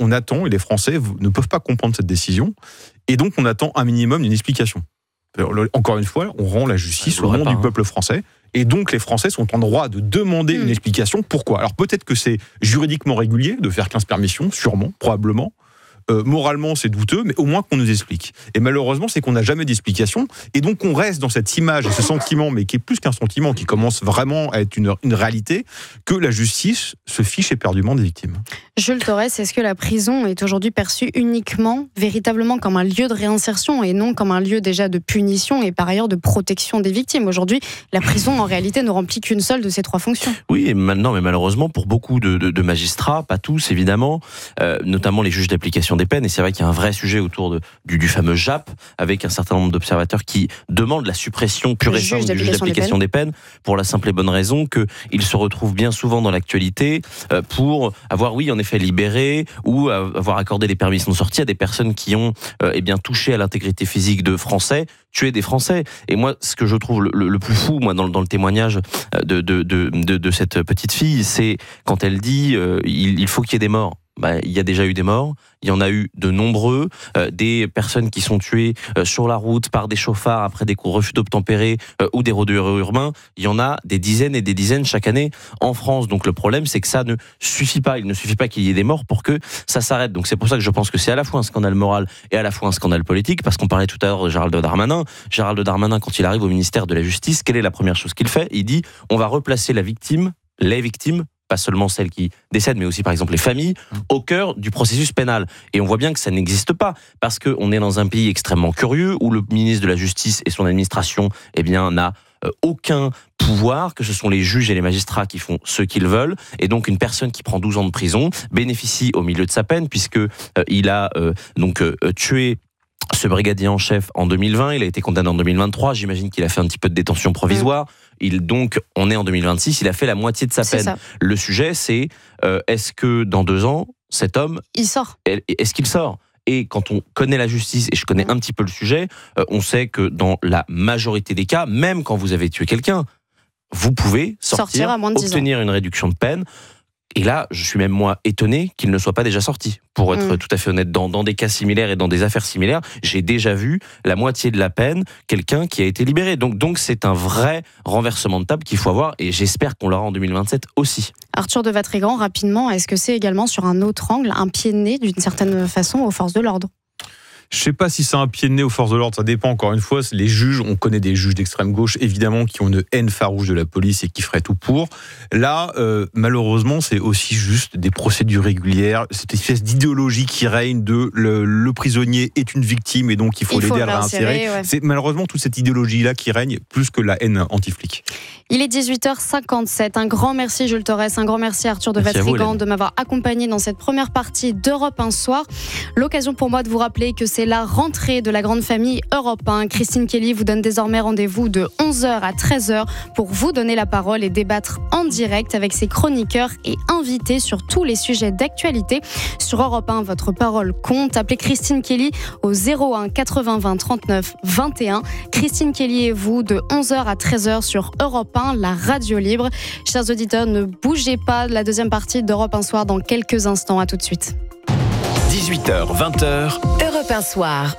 R: on attend, et les Français ne peuvent pas comprendre cette décision, et donc on attend un minimum d'une explication. Encore une fois, on rend la justice au nom du peuple français, et donc les Français sont en droit de demander mmh. une explication. Pourquoi ? Alors peut-être que c'est juridiquement régulier de faire quinze permissions, sûrement, probablement. Euh, moralement, c'est douteux, mais au moins qu'on nous explique. Et malheureusement, c'est qu'on n'a jamais d'explication. Et donc, on reste dans cette image et ce sentiment, mais qui est plus qu'un sentiment, qui commence vraiment à être une, une réalité, que la justice se fiche éperdument des victimes.
B: Jules Torres, est-ce que la prison est aujourd'hui perçue uniquement, véritablement, comme un lieu de réinsertion et non comme un lieu déjà de punition et par ailleurs de protection des victimes ? Aujourd'hui, la prison, en réalité, ne remplit qu'une seule de ces trois fonctions.
Q: Oui, et maintenant, mais malheureusement, pour beaucoup de, de, de magistrats, pas tous, évidemment, euh, notamment les juges d'application des peines, et c'est vrai qu'il y a un vrai sujet autour de, du, du fameux J A P, avec un certain nombre d'observateurs qui demandent la suppression pure et simple du juge d'application des peines, pour la simple et bonne raison qu'il se retrouve bien souvent dans l'actualité euh, pour avoir, oui, en effet, libéré ou avoir accordé des permissions de sortie à des personnes qui ont euh, eh bien, touché à l'intégrité physique de Français, tué des Français. Et moi, ce que je trouve le, le, le plus fou, moi, dans, dans le témoignage de, de, de, de, de cette petite fille, c'est quand elle dit euh, il, il faut qu'il y ait des morts. Bah, il y a déjà eu des morts, il y en a eu de nombreux, euh, des personnes qui sont tuées euh, sur la route par des chauffards après des refus d'obtempérer euh, ou des rôdeurs urbains, il y en a des dizaines et des dizaines chaque année en France. Donc le problème, c'est que ça ne suffit pas, il ne suffit pas qu'il y ait des morts pour que ça s'arrête. Donc c'est pour ça que je pense que c'est à la fois un scandale moral et à la fois un scandale politique, parce qu'on parlait tout à l'heure de Gérald Darmanin. Gérald Darmanin, quand il arrive au ministère de la Justice, quelle est la première chose qu'il fait ? Il dit, on va replacer la victime, les victimes, pas seulement celles qui décèdent, mais aussi par exemple les familles, au cœur du processus pénal. Et on voit bien que ça n'existe pas, parce qu'on est dans un pays extrêmement curieux, où le ministre de la Justice et son administration eh bien, n'a euh, aucun pouvoir, que ce sont les juges et les magistrats qui font ce qu'ils veulent, et donc une personne qui prend douze ans de prison bénéficie au milieu de sa peine, puisque euh, il a euh, donc euh, tué ce brigadier en chef en deux mille vingt, il a été condamné en deux mille vingt-trois, j'imagine qu'il a fait un petit peu de détention provisoire. Il, donc, on est en deux mille vingt-six, il a fait la moitié de sa c'est peine. Ça. Le sujet, c'est euh, est-ce que dans deux ans, cet homme...
B: Il sort.
Q: Est-ce qu'il sort ? Et quand on connaît la justice, et je connais un petit peu le sujet, euh, on sait que dans la majorité des cas, même quand vous avez tué quelqu'un, vous pouvez sortir, sortir à moins de obtenir une réduction de peine. Et là, je suis même moi étonné qu'il ne soit pas déjà sorti. Pour être mmh. tout à fait honnête, dans, dans des cas similaires et dans des affaires similaires, j'ai déjà vu la moitié de la peine, quelqu'un qui a été libéré. Donc, donc c'est un vrai renversement de table qu'il faut avoir, et j'espère qu'on l'aura en deux mille vingt-sept aussi.
B: Arthur de Vatrigan, rapidement, est-ce que c'est également sur un autre angle, un pied de nez d'une certaine façon aux forces de l'ordre ?
R: Je ne sais pas si c'est un pied de nez aux forces de l'ordre, ça dépend encore une fois. Les juges, on connaît des juges d'extrême gauche, évidemment, qui ont une haine farouche de la police et qui feraient tout pour. Là, euh, malheureusement, c'est aussi juste des procédures régulières, cette espèce d'idéologie qui règne de le, le prisonnier est une victime et donc il faut il l'aider faut à le réinsérer. Ouais. C'est malheureusement toute cette idéologie-là qui règne plus que la haine anti-flic.
B: Il est dix-huit heures cinquante-sept. Un grand merci Jules Torres, un grand merci Arthur de Vatrigan de m'avoir accompagné dans cette première partie d'Europe un soir. L'occasion pour moi de vous rappeler que c'est la rentrée de la grande famille Europe un. Christine Kelly vous donne désormais rendez-vous de onze heures à treize heures pour vous donner la parole et débattre en direct avec ses chroniqueurs et invités sur tous les sujets d'actualité. Sur Europe un, votre parole compte. Appelez Christine Kelly au zéro un quatre-vingts vingt trente-neuf vingt et un. Christine Kelly et vous de onze heures à treize heures sur Europe un, la radio libre. Chers auditeurs, ne bougez pas, la deuxième partie d'Europe un soir dans quelques instants. À tout de suite.
D: dix-huit heures vingt heures.
C: Europe un soir.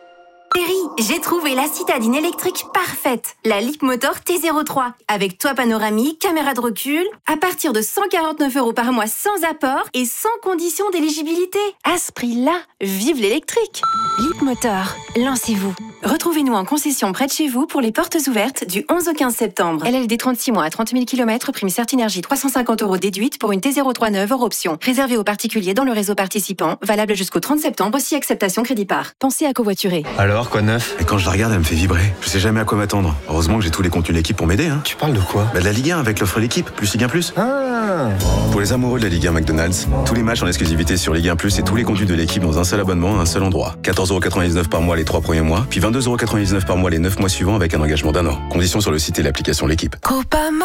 H: Chérie, j'ai trouvé la citadine électrique parfaite. La Leapmotor T zéro trois. Avec toit panoramique, caméra de recul. À partir de cent quarante-neuf euros par mois sans apport et sans condition d'éligibilité. À ce prix-là, vive l'électrique. Leapmotor, lancez-vous. Retrouvez-nous en concession près de chez vous pour les portes ouvertes du onze au quinze septembre. L L D trente-six mois à trente mille kilomètres, prime Certinergie trois cent cinquante euros déduite pour une T zéro trois neuve hors option. Réservée aux particuliers dans le réseau participant. Valable jusqu'au trente septembre, si acceptation crédit par. Pensez à covoiturer.
K: Alors, quoi de neuf? Et quand je la regarde, elle me fait vibrer. Je sais jamais à quoi m'attendre. Heureusement que j'ai tous les contenus de l'équipe pour m'aider. Hein. Tu parles de quoi? Bah de la Ligue un avec l'offre l'équipe, plus Ligue un plus. Ah. Pour les amoureux de la Ligue un McDonald's, tous les matchs en exclusivité sur Ligue un plus et tous les contenus de l'équipe dans un seul abonnement à un seul endroit. quatorze euros quatre-vingt-dix-neuf par mois les trois premiers mois, puis vingt-deux euros quatre-vingt-dix-neuf par mois les neuf mois suivants avec un engagement d'un an. Conditions sur le site et l'application L'équipe.
H: Copama.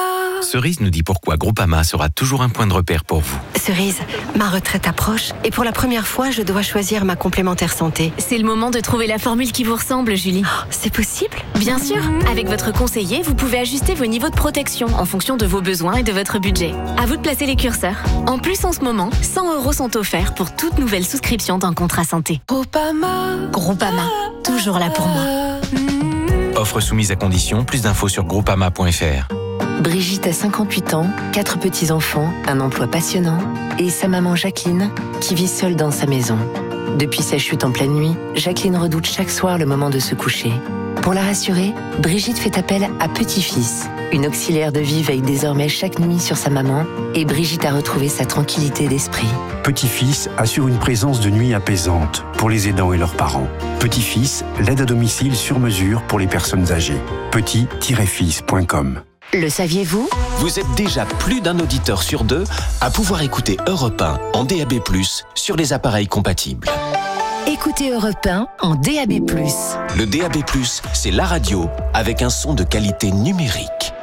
E: Cerise nous dit pourquoi Groupama sera toujours un point de repère pour vous.
L: Cerise, ma retraite approche et pour la première fois, je dois choisir ma complémentaire santé.
Z: C'est le moment de trouver la formule qui vous ressemble, Julie.
L: Oh, c'est possible ?
Z: Bien sûr. Avec votre conseiller, vous pouvez ajuster vos niveaux de protection en fonction de vos besoins et de votre budget. À vous de placer les curseurs. En plus, en ce moment, cent euros sont offerts pour toute nouvelle souscription d'un contrat santé.
L: Groupama.
Z: Groupama, toujours là pour moi.
E: Offre soumise à condition, plus d'infos sur groupama point f r.
T: Brigitte a cinquante-huit ans, quatre petits-enfants, un emploi passionnant et sa maman Jacqueline qui vit seule dans sa maison. Depuis sa chute en pleine nuit, Jacqueline redoute chaque soir le moment de se coucher. Pour la rassurer, Brigitte fait appel à Petit-Fils. Une auxiliaire de vie veille désormais chaque nuit sur sa maman et Brigitte a retrouvé sa tranquillité d'esprit.
U: Petit-Fils assure une présence de nuit apaisante pour les aidants et leurs parents. Petit-Fils, l'aide à domicile sur mesure pour les personnes âgées. petit tiret fils point com.
X: Le saviez-vous ?
D: Vous êtes déjà plus d'un auditeur sur deux à pouvoir écouter Europe un en D A B plus, sur les appareils compatibles.
X: Écoutez Europe un en D A B plus.
D: Le D A B plus, c'est la radio avec un son de qualité numérique.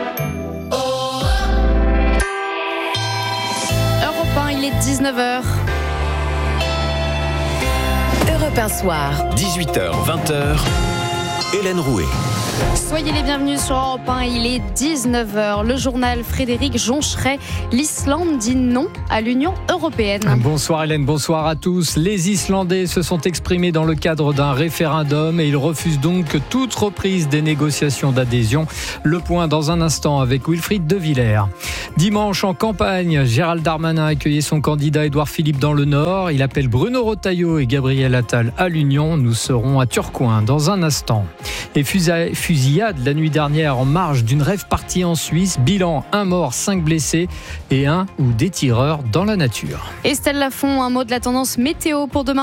B: Europe un, il est dix-neuf heures.
X: Europe un soir.
D: dix-huit heures, vingt heures, Hélène Rouet.
B: Soyez les bienvenus sur Europe un, il est dix-neuf heures. Le journal Frédéric Joncheret, l'Islande dit non à l'Union européenne.
G: Bonsoir Hélène, bonsoir à tous. Les Islandais se sont exprimés dans le cadre d'un référendum et ils refusent donc toute reprise des négociations d'adhésion. Le point dans un instant avec Wilfried de Villers. Dimanche en campagne, Gérald Darmanin a accueilli son candidat Édouard Philippe dans le Nord. Il appelle Bruno Retailleau et Gabriel Attal à l'Union. Nous serons à Tourcoing dans un instant. Et fusillade la nuit dernière en marge d'une rave party en Suisse. Bilan, un mort, cinq blessés et un ou des tireurs dans la nature.
B: Estelle Lafont, un mot de la tendance météo pour demain.